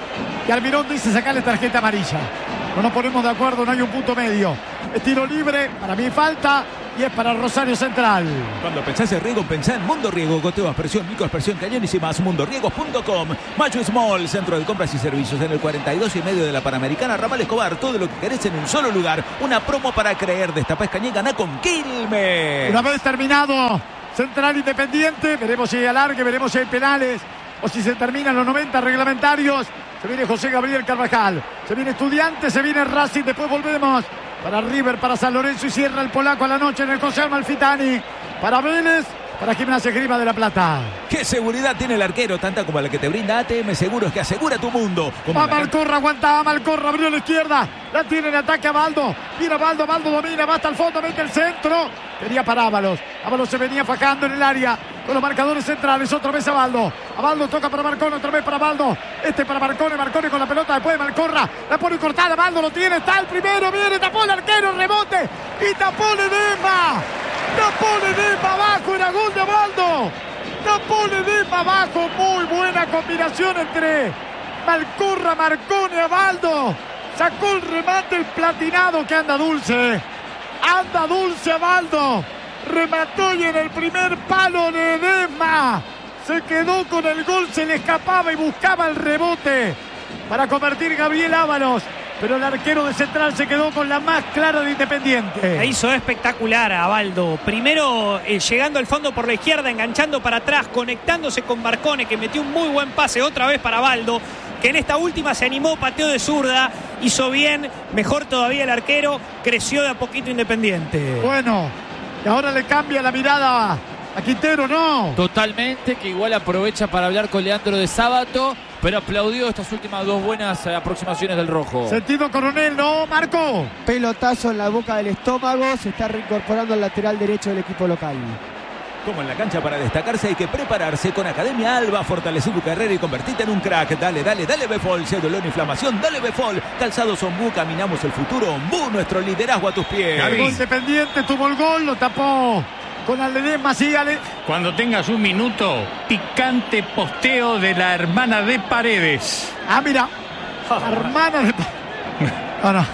Y Almirón dice sacarle tarjeta amarilla. No nos ponemos de acuerdo, no hay un punto medio. Es tiro libre, para mí falta. Y es para Rosario Central. Cuando pensás en riego, pensá en Mundo Riego. Goteo, aspersión, microaspersión, cañones y más. mundo riegos punto com. Macho Small, centro de compras y servicios en el cuarenta y dos y medio de la Panamericana. Ramal Escobar, todo lo que querés en un solo lugar. Una promo para creer. Destapá Escañé, ganá con Quilmes. Una vez terminado Central Independiente, veremos si hay alargue, veremos si hay penales o si se terminan los noventa reglamentarios. Se viene José Gabriel Carvajal, se viene Estudiantes, se viene Racing, después volvemos para River, para San Lorenzo y cierra el polaco a la noche en el José Amalfitani. Para Vélez, para Gimnasia Esgrima de la Plata. ¿Qué seguridad tiene el arquero? Tanta como la que te brinda A T M Seguros, que asegura tu mundo. Va Malcorra, aguanta Malcorra, abrió a la izquierda. La tiene en ataque a Baldo. Mira Baldo, Baldo domina, va hasta el fondo, mete el centro. Quería para Ábalos. Ábalos se venía fajando en el área con los marcadores centrales. Otra vez a Baldo. A Baldo toca para Marcone, otra vez para Baldo. Este para Marcone, Marcone con la pelota después de Malcorra. La pone cortada, Baldo lo tiene, está el primero, viene, tapó el arquero, rebote. Y tapó Ledesma. Tapó Ledesma abajo, era gol de Baldo. Tapó Ledesma abajo, muy buena combinación entre Malcorra, Marcone, a Baldo. Sacó el remate el platinado que anda dulce. Anda dulce a Baldo. Remató y en el primer palo Ledesma se quedó con el gol, se le escapaba y buscaba el rebote para convertir Gabriel Ábalos. Pero el arquero de Central se quedó con la más clara de Independiente. La hizo espectacular a Baldo. Primero eh, llegando al fondo por la izquierda, enganchando para atrás, conectándose con Marcone, que metió un muy buen pase otra vez para Baldo, que en esta última se animó, pateó de zurda, hizo bien, mejor todavía el arquero, creció de a poquito Independiente. Bueno, y ahora le cambia la mirada a Quintero, ¿no? Totalmente, que igual aprovecha para hablar con Leandro de Sábato, pero aplaudió estas últimas dos buenas eh, aproximaciones del rojo. Sentido Coronel, ¿no, Marco? Pelotazo en la boca del estómago, se está reincorporando al lateral derecho del equipo local. Como en la cancha, para destacarse hay que prepararse con Academia Alba. Fortalece tu carrera y convertite en un crack. Dale, dale, dale Befol. Si hay dolor, inflamación, dale Befol. Calzados Ombú, caminamos el futuro. Ombú, nuestro liderazgo a tus pies. El Independiente tuvo el gol, lo tapó con Ledesma, sí, Ale. Cuando tengas un minuto, picante posteo de la hermana de Paredes. Ah, mira. Hermana de Paredes. No, no.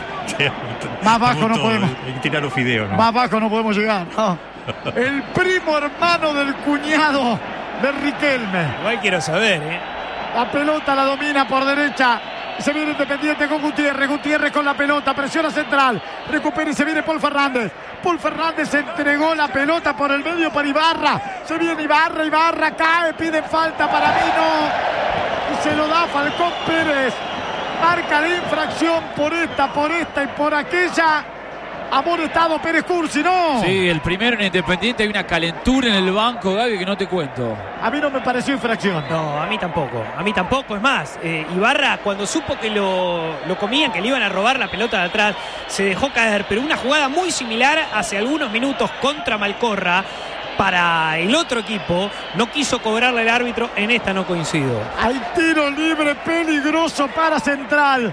Más bajo no podemos. Hay que tirar los fideos, ¿no? Más bajo no podemos llegar, no. El primo hermano del cuñado de Riquelme. Igual quiero saber, ¿eh? La pelota la domina por derecha. Se viene Independiente con Gutiérrez. Gutiérrez con la pelota. Presiona Central. Recupera y se viene Paul Fernández. Paul Fernández entregó la pelota por el medio para Ibarra. Se viene Ibarra. Ibarra cae. Pide falta. Para mí no. Y se lo da Falcón Pérez. Marca la infracción por esta, por esta y por aquella. Amonestado Pérez Cursi, ¿no? Sí, el primero en Independiente, hay una calentura en el banco, Gaby, que no te cuento. A mí no me pareció infracción. No, a mí tampoco. A mí tampoco. Es más, eh, Ibarra, cuando supo que lo, lo comían, que le iban a robar la pelota de atrás, se dejó caer. Pero una jugada muy similar hace algunos minutos contra Malcorra para el otro equipo. No quiso cobrarle el árbitro. En esta no coincido. Hay tiro libre peligroso para Central.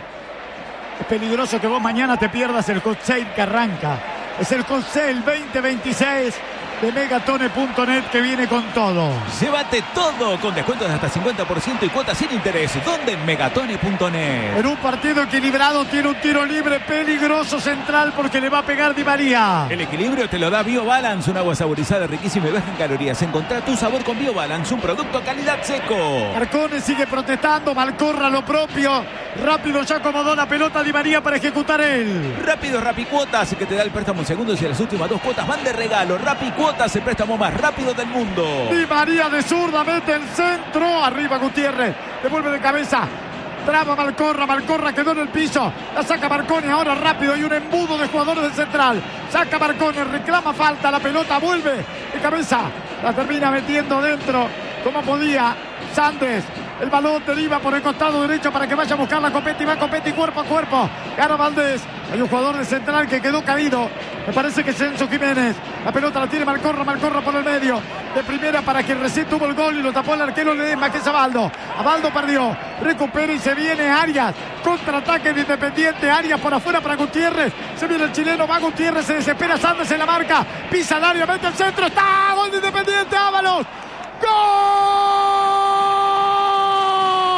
Es peligroso que vos mañana te pierdas el hot sale que arranca. Es el hot sale veinte veintiséis de megatone punto net que viene con todo. Llévate todo con descuentos de hasta cincuenta por ciento y cuotas sin interés. ¿Dónde? En megatone punto net. En un partido equilibrado tiene un tiro libre peligroso Central porque le va a pegar Di María. El equilibrio te lo da BioBalance, un agua saborizada riquísima y baja en calorías. Encontrá tu sabor con BioBalance, un producto calidad seco. Marcone sigue protestando, Malcorra lo propio. Rápido ya acomodó la pelota Di María para ejecutar él. Rápido Rapicuotas, que te da el préstamo en segundos y las últimas dos cuotas van de regalo. Rapicuotas, el préstamo más rápido del mundo. Di María de zurda, mete el centro. Arriba Gutiérrez, devuelve de cabeza. Traba Malcorra, Malcorra quedó en el piso. La saca Marcone ahora rápido. Hay un embudo de jugadores del Central. Saca Marcone, reclama falta. La pelota vuelve de cabeza. La termina metiendo dentro como podía Sandes. El balón deriva por el costado derecho para que vaya a buscar la Copetti. Va Copetti cuerpo a cuerpo. Gana Valdés. Hay un jugador de Central que quedó caído. Me parece que es Enzo Jiménez. La pelota la tiene Malcorra. Malcorra por el medio. De primera para quien recién tuvo el gol y lo tapó el arquero Ledesma, que es Abaldo. Abaldo perdió. Recupera y se viene Arias. Contraataque de Independiente. Arias por afuera para Gutiérrez. Se viene el chileno. Va Gutiérrez. Se desespera Sandes en la marca. Pisa el área. Mete el centro. ¡Está! ¡Gol de Independiente! ¡Ábalos! ¡Gol!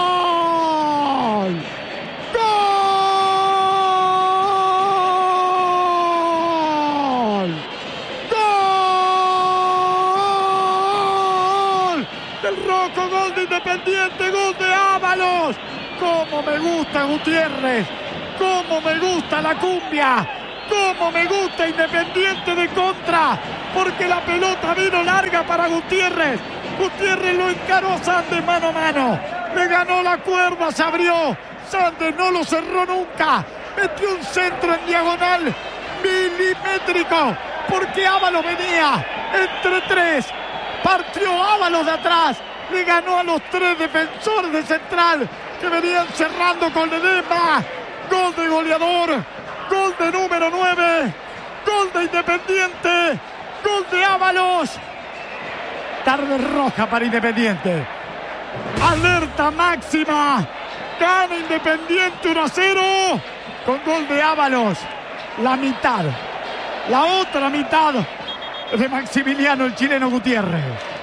al rojo, gol de Independiente, gol de Ábalos. Cómo me gusta Gutiérrez, cómo me gusta la cumbia, cómo me gusta Independiente de contra, porque la pelota vino larga para Gutiérrez. Gutiérrez lo encaró a Sandes mano a mano, le ganó la cuerda, se abrió. Sandes no lo cerró nunca, metió un centro en diagonal milimétrico, porque Ábalos venía entre tres, partió Ábalos de atrás, le ganó a los tres defensores de Central que venían cerrando con Ledesma. Gol de goleador, gol de número nueve, gol de Independiente, gol de Ábalos. Tarde roja para Independiente, alerta máxima, gana Independiente uno a cero con gol de Ábalos. La mitad, la otra mitad de Maximiliano el chileno Gutiérrez.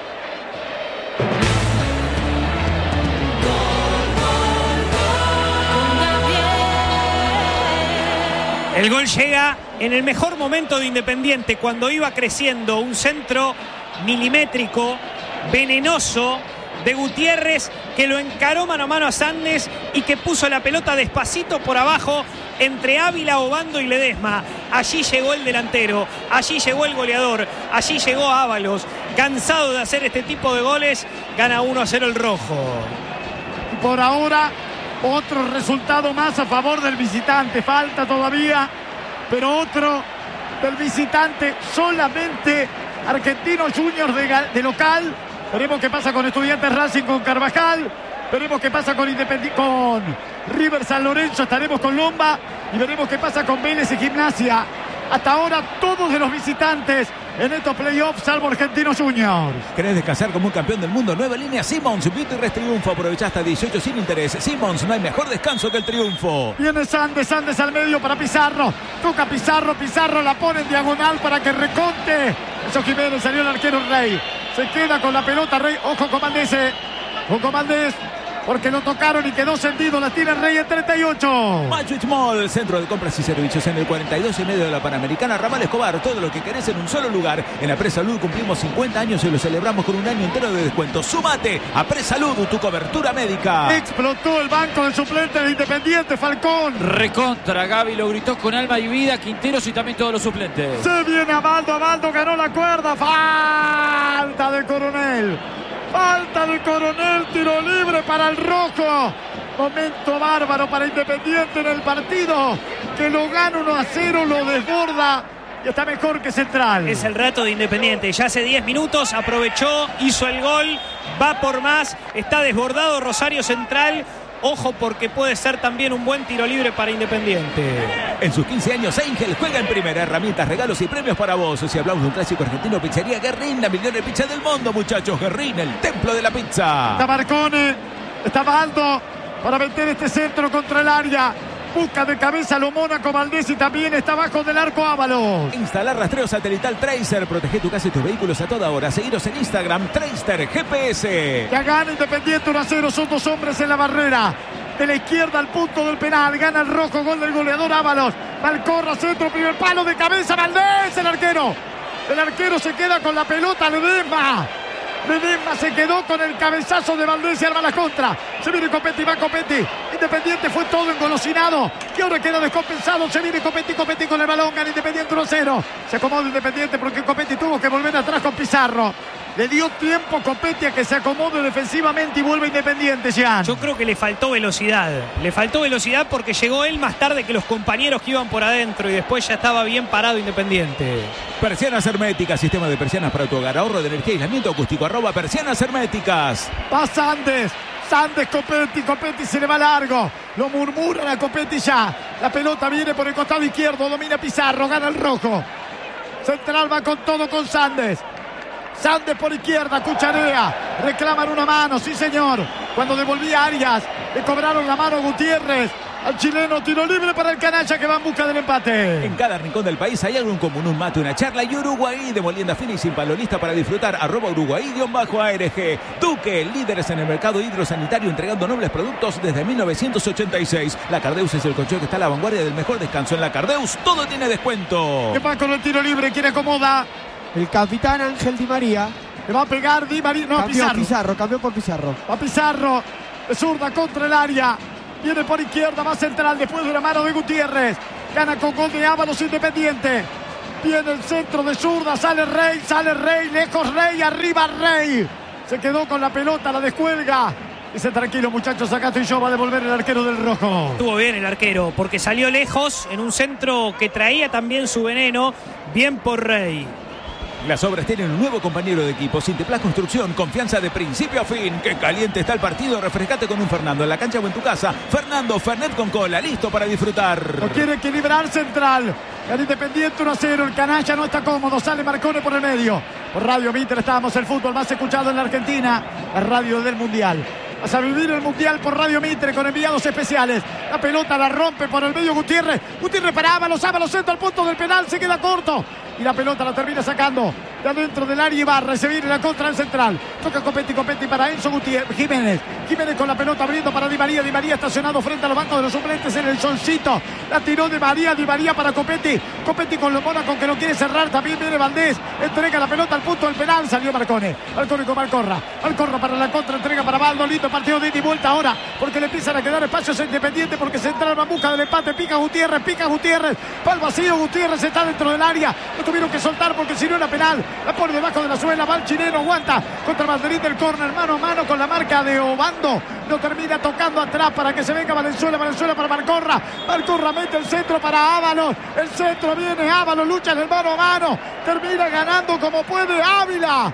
El gol llega en el mejor momento de Independiente, cuando iba creciendo un centro milimétrico, venenoso, de Gutiérrez, que lo encaró mano a mano a Sandes y que puso la pelota despacito por abajo entre Ávila, Obando y Ledesma. Allí llegó el delantero, allí llegó el goleador, allí llegó Ábalos. Cansado de hacer este tipo de goles, gana uno a cero el rojo. Y por ahora, otro resultado más a favor del visitante. Falta todavía, pero otro del visitante. Solamente Argentinos Juniors de, de local. Veremos qué pasa con Estudiantes Racing, con Carvajal. Veremos qué pasa con Independiente, con River San Lorenzo. Estaremos con Lomba. Y veremos qué pasa con Vélez y Gimnasia. Hasta ahora todos de los visitantes en estos playoffs, salvo Argentinos Juniors. ¿Querés descansar como un campeón del mundo? Nueva línea Simmons, Beauty Rest Triunfo. Aprovecha hasta dieciocho sin interés. Simmons, no hay mejor descanso que el triunfo. Viene Sandes, Sandes al medio para Pizarro. Toca Pizarro, Pizarro la pone en diagonal para que reconte. Eso Jiménez, salió el arquero Rey. Se queda con la pelota Rey. Ojo con Valdés. Ojo con Valdés, porque lo tocaron y quedó sentido. La tiene Rey en treinta y ocho. Magic Mall, centro de compras y servicios en el cuarenta y dos y medio de la Panamericana, Ramal Escobar. Todo lo que querés en un solo lugar. En la Presalud cumplimos cincuenta años y lo celebramos con un año entero de descuento. Súmate a Presalud, tu cobertura médica. Explotó el banco de suplentes de Independiente, Falcón. Recontra, Gaby lo gritó con alma y vida. Quinteros y también todos los suplentes. Se viene Abaldo, Abaldo ganó la cuerda. Falta de Coronel. Falta de Coronel, tiro libre para el rojo. Momento bárbaro para Independiente en el partido, que lo gana uno a cero, lo desborda y está mejor que Central. Es el rato de Independiente. Ya hace diez minutos aprovechó, hizo el gol, va por más, está desbordado Rosario Central. Ojo, porque puede ser también un buen tiro libre para Independiente. En sus quince años, Angel juega en primera. Herramientas, regalos y premios para vos. Si hablamos de un clásico argentino, Pizzería Guerrín, la mejor pizza del mundo, muchachos. Guerrín, el templo de la pizza. Está Marcone, está Baldo para meter este centro contra el área. Busca de cabeza lo Mónaco Valdés y también está abajo del arco Ábalos. Instalar rastreo satelital Tracer. Protege tu casa y tus vehículos a toda hora. Seguiros en Instagram, Tracer G P S. Ya gana Independiente uno a cero. Son dos hombres en la barrera. De la izquierda al punto del penal. Gana el rojo. Gol del goleador Ábalos. Malcorra, centro, primer palo de cabeza. Valdés, el arquero. El arquero se queda con la pelota. Ledesma. Ledesma se quedó con el cabezazo de Valdés y arma la contra. Se viene Copetti, va Copetti. Independiente fue todo engolosinado. Y ahora queda descompensado. Se viene Copetti, Copetti con el balón. Gana Independiente uno a cero. Se acomoda Independiente porque Copetti tuvo que volver atrás con Pizarro. Le dio tiempo Copetti a que se acomode defensivamente y vuelve Independiente, Jean. Yo creo que le faltó velocidad. Le faltó velocidad porque llegó él más tarde que los compañeros que iban por adentro y después ya estaba bien parado Independiente. Persianas herméticas, sistema de persianas para tu hogar. Ahorro de energía y aislamiento acústico. Arroba persianas herméticas. Va Sandes. Sandes, Copetti. Copetti se le va largo. Lo murmuran a Copetti ya. La pelota viene por el costado izquierdo. Domina Pizarro. Gana el rojo. Central va con todo con Sandes. Sandes por izquierda, cucharea, reclaman una mano, sí señor. Cuando devolvía Arias, le cobraron la mano a Gutiérrez. Al chileno, tiro libre para el canalla que va en busca del empate. En cada rincón del país hay algo en común, un mate, una charla y Uruguay de molienda fina y sin palo, lista para disfrutar. Arroba Uruguay-A R G. Duque, líderes en el mercado hidrosanitario, entregando nobles productos desde mil novecientos ochenta y seis. La Cardeus es el colchón que está a la vanguardia del mejor descanso. En la Cardeus todo tiene descuento. ¿Qué pasa con el tiro libre? ¿Quién acomoda? El capitán Ángel Di María. Le va a pegar Di María. No, cambió Pizarro. Pizarro, cambió por Pizarro. Va Pizarro. De zurda contra el área. Viene por izquierda, más central después de la mano de Gutiérrez. Gana con gol de Ábalos Independiente. Viene el centro de zurda. Sale Rey, sale Rey. Lejos Rey, arriba Rey. Se quedó con la pelota, la descuelga. Dice, tranquilo muchachos, acá estoy yo, va a devolver el arquero del rojo. Estuvo bien el arquero, porque salió lejos en un centro que traía también su veneno. Bien por Rey. Las obras tienen un nuevo compañero de equipo. Sinteplas Construcción, confianza de principio a fin. ¡Qué caliente está el partido! Refrescate con un Fernando en la cancha o en tu casa. Fernando Fernet con cola, listo para disfrutar. Lo quiere equilibrar Central. El Independiente uno a cero. El canalla no está cómodo. Sale Marcone por el medio. Por Radio Mitre estábamos, el fútbol más escuchado en la Argentina. La radio del Mundial. Vas a vivir el Mundial por Radio Mitre con enviados especiales. La pelota la rompe por el medio Gutiérrez. Gutiérrez para Ábalos. Ábalos entra al punto del penal. Se queda corto. Y la pelota la termina sacando de adentro del área Ibarra. Se viene la contra del Central. Toca Copetti, Copetti para Enzo Gutiérrez. Jiménez. Jiménez con la pelota abriendo para Di María. Di María estacionado frente a los bancos de los suplentes en el solcito. La tiró Di María. Di María para Copetti. Copetti con Lomona con que no quiere cerrar. También viene Valdés. Entrega la pelota al punto del penal. Salió Marcone. Marcone con Malcorra. Malcorra para la contra. Entrega para Baldo. Lindo partido de ida y vuelta ahora. Porque le empiezan a quedar espacios a Independiente. Porque Central va en busca del empate. Pica Gutiérrez. Pica Gutiérrez. Pal vacío. Gutiérrez está dentro del área. Lo tuvieron que soltar porque si no era penal. La pone debajo de la suela. Va el chileno. Aguanta contra el banderín del córner. Mano a mano con la marca de Obando. No termina tocando atrás para que se venga Valenzuela. Valenzuela para Malcorra. Malcorra mete el centro para Ábalos. El centro viene Ábalos. Lucha en el mano a mano. Termina ganando como puede Ávila.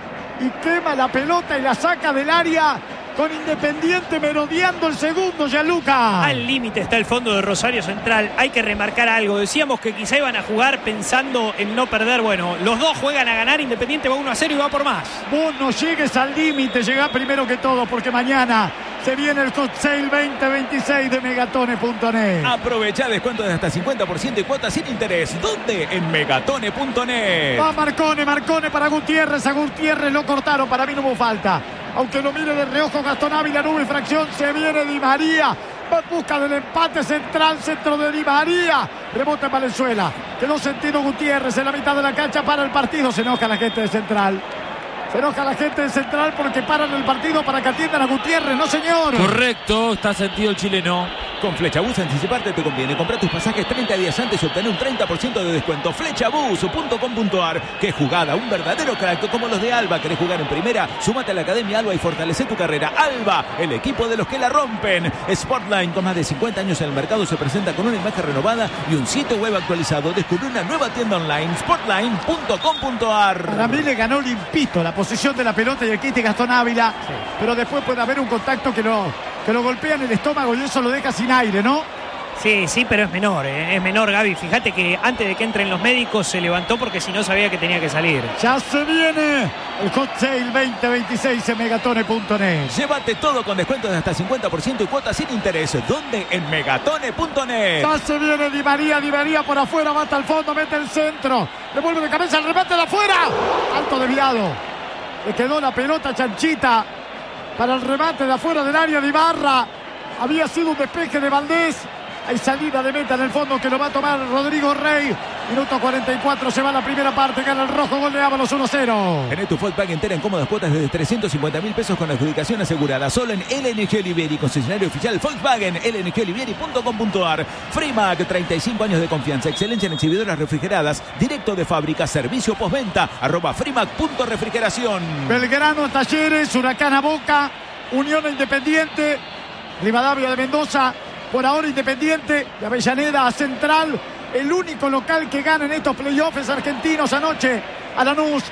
Y quema la pelota y la saca del área. Con Independiente merodeando el segundo, Gianluca. Al límite está el fondo de Rosario Central. Hay que remarcar algo. Decíamos que quizá iban a jugar pensando en no perder. Bueno, los dos juegan a ganar. Independiente va uno a cero y va por más. Vos no llegues al límite. Llegá primero que todo porque mañana se viene el Hot Sale veinte veintiséis de Megatone punto net. Aprovecha descuento de hasta cincuenta por ciento y cuotas sin interés. ¿Dónde? En Megatone punto net. Va Marcone, Marcone para Gutiérrez. A Gutiérrez lo cortaron. Para mí no hubo falta. Aunque lo mire de reojo Gastón Ávila, no hubo infracción. Se viene Di María. Va en busca del empate Central. Centro de Di María. Rebota en Valenzuela. Quedó sentido Gutiérrez en la mitad de la cancha para el partido. Se enoja la gente de Central. Se enoja la gente de Central porque paran el partido para que atiendan a Gutiérrez. No, señor. Correcto, está sentido el chileno. Con Flechabús anticiparte te conviene. Compra tus pasajes treinta días antes y obtener un treinta por ciento de descuento. Flechabús punto com punto ar. Qué jugada, un verdadero crack como los de Alba. ¿Querés jugar en primera? Súmate a la Academia Alba y fortalece tu carrera. Alba, el equipo de los que la rompen. Sportline, con más de cincuenta años en el mercado, se presenta con una imagen renovada y un sitio web actualizado. Descubre una nueva tienda online, sportline punto com punto ar. Para mí le ganó limpito la posición de la pelota y el quite Gastón Ávila. Sí. Pero después puede haber un contacto que lo, que lo golpea en el estómago y eso lo deja sin aire, ¿no? Sí, sí, pero es menor, ¿eh? Es menor, Gaby. Fíjate que antes de que entren los médicos se levantó porque si no sabía que tenía que salir. Ya se viene el Hot Sale veinte veintiséis en Megatone punto net. Llévate todo con descuento de hasta cincuenta por ciento y cuotas sin interés. ¿Dónde? En Megatone punto net. Ya se viene Di María, Di María por afuera, va hasta el fondo, mete el centro. Devuelve de cabeza el remate de afuera. Alto desviado. Le quedó la pelota chanchita para el remate de afuera del área de Ibarra. Había sido un despeje de Valdés. Hay salida de meta en el fondo que lo va a tomar Rodrigo Rey. Minuto cuarenta y cuatro, se va la primera parte, gana el rojo, gol de Ábalos uno a cero. Tené tu Volkswagen entera en cómodas cuotas desde trescientos cincuenta mil pesos con adjudicación asegurada. Solo en L N G Olivieri, concesionario oficial Volkswagen, L N G Olivieri punto com punto ar. Freemac, treinta y cinco años de confianza, excelencia en exhibidoras refrigeradas, directo de fábrica, servicio postventa, arroba Freemac punto refrigeración. Belgrano, Talleres, Huracán a Boca, Unión a Independiente, Rivadavia de Mendoza. Por ahora Independiente, de Avellaneda a Central. El único local que gana en estos playoffs argentinos anoche. A Lanús.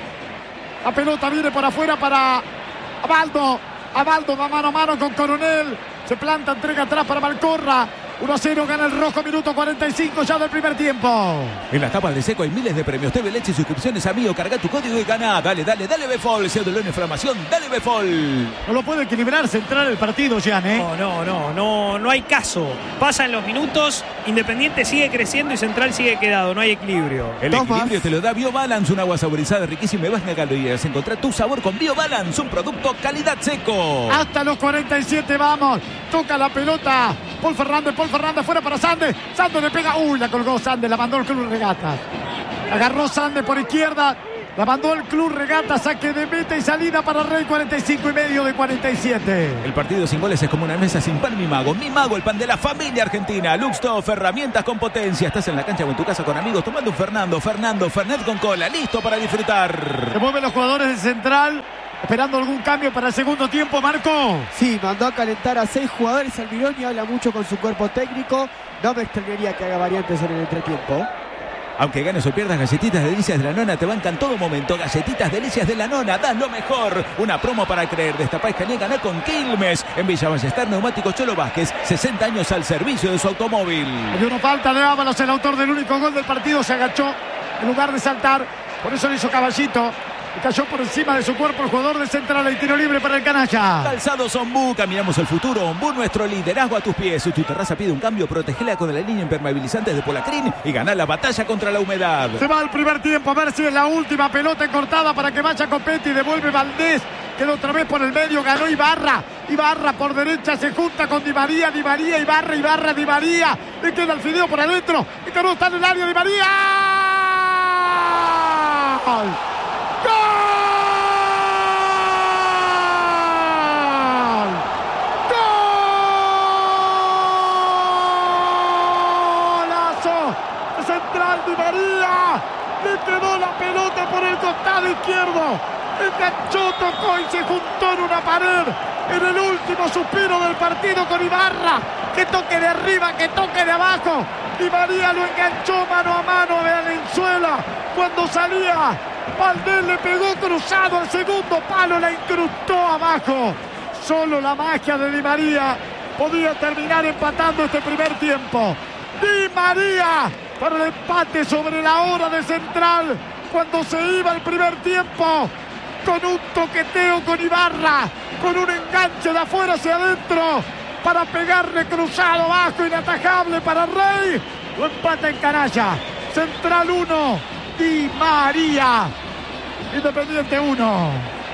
La pelota viene por afuera para Abaldo. Abaldo va mano a mano con Coronel. Se planta, entrega atrás para Malcorra. uno a cero gana el rojo, minuto cuarenta y cinco ya del primer tiempo. En las tapas de Seco hay miles de premios. T V Leche y suscripciones a Mío. Carga tu código y gana. Dale, dale, dale Befol. Sea dolor en inflamación. Dale Befol. No lo puede equilibrar Central el partido, Jan, ¿eh? No, no, no, no, no hay caso. Pasan los minutos, Independiente sigue creciendo y Central sigue quedado. No hay equilibrio. El Toma. equilibrio te lo da BioBalance, un agua saborizada riquísima y baja en calorías. Encontrá tu sabor con BioBalance, un producto calidad Seco. Hasta los cuarenta y siete vamos. Toca la pelota. Paul Fernández, Paul Fernández fuera para Sande. Sande le pega. Uy, la colgó Sande, la mandó el Club Regata. Agarró Sande por izquierda. La mandó el Club Regata, saque de meta y salida para Rey, cuarenta y cinco y medio de cuarenta y siete. El partido sin goles es como una mesa sin pan, mi mago. Mi mago, el pan de la familia argentina. Luxtoff, herramientas con potencia. Estás en la cancha o en tu casa con amigos tomando un Fernando. Fernando, Fernet con cola, listo para disfrutar. Se mueven los jugadores de Central, esperando algún cambio para el segundo tiempo, Marco. Sí, mandó a calentar a seis jugadores Almirón y habla mucho con su cuerpo técnico. No me extrañaría que haga variantes en el entretiempo. Aunque ganes o pierdas, Galletitas Delicias de la Nona te bancan todo momento. Galletitas Delicias de la Nona, dan lo mejor. Una promo para creer. Destapá y escanea, ganá con Quilmes. En Villa Ballester, Neumáticos Cholo Vázquez. sesenta años al servicio de su automóvil. Hay una falta de Ábalos, el autor del único gol del partido. Se agachó en lugar de saltar. Por eso le hizo Caballito. Y cayó por encima de su cuerpo el jugador de Central. El tiro libre para el canalla. Calzados Ombú, caminamos el futuro. Ombú, nuestro liderazgo a tus pies. Si tu terraza pide un cambio, protegela con la línea impermeabilizante de Polacrín y ganá la batalla contra la humedad. Se va el primer tiempo, a ver si es la última pelota cortada para que vaya Copetti. Devuelve Valdés, quedó otra vez por el medio, ganó Ibarra. Ibarra por derecha se junta con Di María, Di María, Ibarra, Ibarra, Di María. Le queda el fideo por adentro. Y que no está en el área Di María. ¡Gol! Central Di María, le quedó la pelota por el costado izquierdo, enganchó, tocó y se juntó en una pared en el último suspiro del partido con Ibarra. Que toque de arriba, que toque de abajo. Di María lo enganchó mano a mano de Valenzuela cuando salía. Valdés le pegó cruzado al segundo palo, la incrustó abajo. Solo la magia de Di María podía terminar empatando este primer tiempo. Di María para el empate sobre la hora de Central cuando se iba el primer tiempo, con un toqueteo con Ibarra, con un enganche de afuera hacia adentro para pegarle cruzado abajo, inatajable para Rey. Lo empata en canalla. Central uno, Di María. Independiente uno.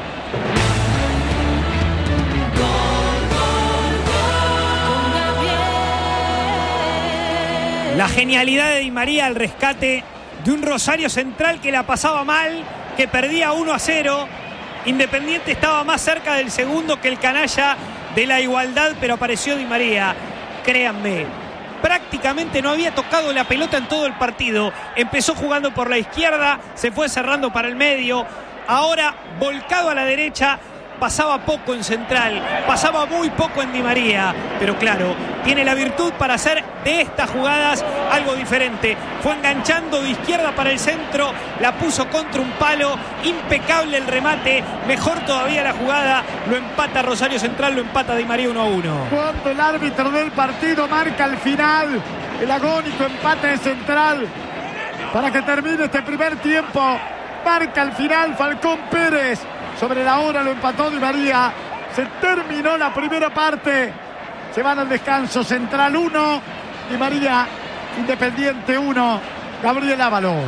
La genialidad de Di María al rescate de un Rosario Central que la pasaba mal, que perdía uno a cero. Independiente estaba más cerca del segundo que el canalla de la igualdad, pero apareció Di María. Créanme, prácticamente no había tocado la pelota en todo el partido. Empezó jugando por la izquierda, se fue cerrando para el medio. Ahora volcado a la derecha. Pasaba poco en Central, pasaba muy poco en Di María, pero claro, tiene la virtud para hacer de estas jugadas algo diferente. Fue enganchando de izquierda para el centro, la puso contra un palo, impecable el remate, mejor todavía la jugada, lo empata Rosario Central, lo empata Di María uno a uno. Cuando el árbitro del partido marca el final, el agónico empate de Central, para que termine este primer tiempo, marca el final Falcón Pérez. Sobre la hora lo empató Di María. Se terminó la primera parte. Se van al descanso. Central uno, Di María. Independiente uno, Gabriel Ábalos.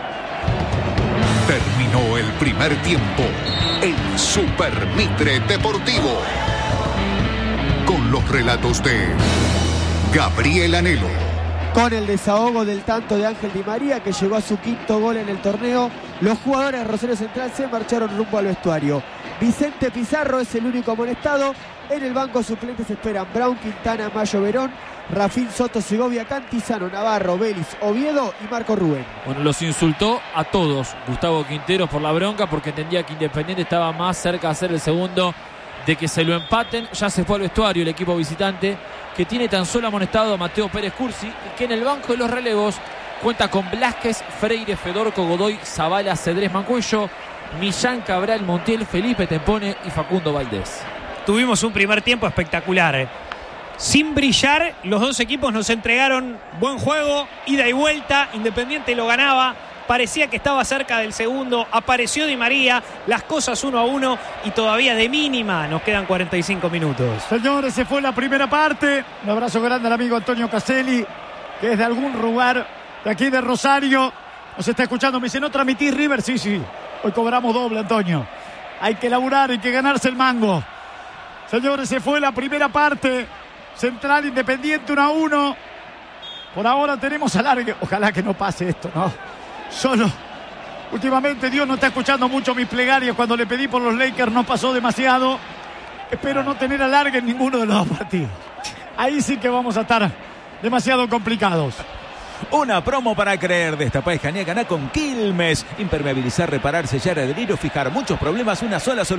Terminó el primer tiempo en Super Mitre Deportivo. Con los relatos de Gabriel Anhelo. Con el desahogo del tanto de Ángel Di María, que llegó a su quinto gol en el torneo, los jugadores de Rosario Central se marcharon rumbo al vestuario. Vicente Pizarro es el único amonestado. En el banco suplentes esperan Brown, Quintana, Mayo Verón, Rafín, Soto, Segovia, Cantizano, Navarro, Vélez, Oviedo y Marco Rubén. Bueno, los insultó a todos Gustavo Quinteros por la bronca, porque entendía que Independiente estaba más cerca de ser el segundo, de que se lo empaten. Ya se fue al vestuario el equipo visitante, que tiene tan solo amonestado a Mateo Pérez Cursi, y que en el banco de los relevos cuenta con Blasquez, Freire, Fedorco, Godoy, Zavala, Cedrés, Mancuello, Millán, Cabral, Montiel, Felipe Tempone y Facundo Valdés. Tuvimos un primer tiempo espectacular. Sin brillar, los dos equipos nos entregaron buen juego, ida y vuelta. Independiente lo ganaba, parecía que estaba cerca del segundo. Apareció Di María, las cosas uno a uno y todavía de mínima nos quedan cuarenta y cinco minutos. Señores, se fue la primera parte. Un abrazo grande al amigo Antonio Caselli, que es de algún lugar de aquí de Rosario. Nos está escuchando, me dice, ¿no transmitís River? Sí, sí, hoy cobramos doble, Antonio. Hay que laburar, hay que ganarse el mango. Señores, se fue la primera parte. Central Independiente uno a uno. Por ahora tenemos alargue. Ojalá que no pase esto, ¿no? Solo Últimamente Dios no está escuchando mucho mis plegarias. Cuando le pedí por los Lakers no pasó demasiado. Espero no tener alargue en ninguno de los dos partidos. Ahí sí que vamos a estar demasiado complicados. Una promo para creer. Destapá, escanea, ganá con Quilmes. Impermeabilizar, reparar, sellar, adherir o fijar muchos problemas, una sola solución.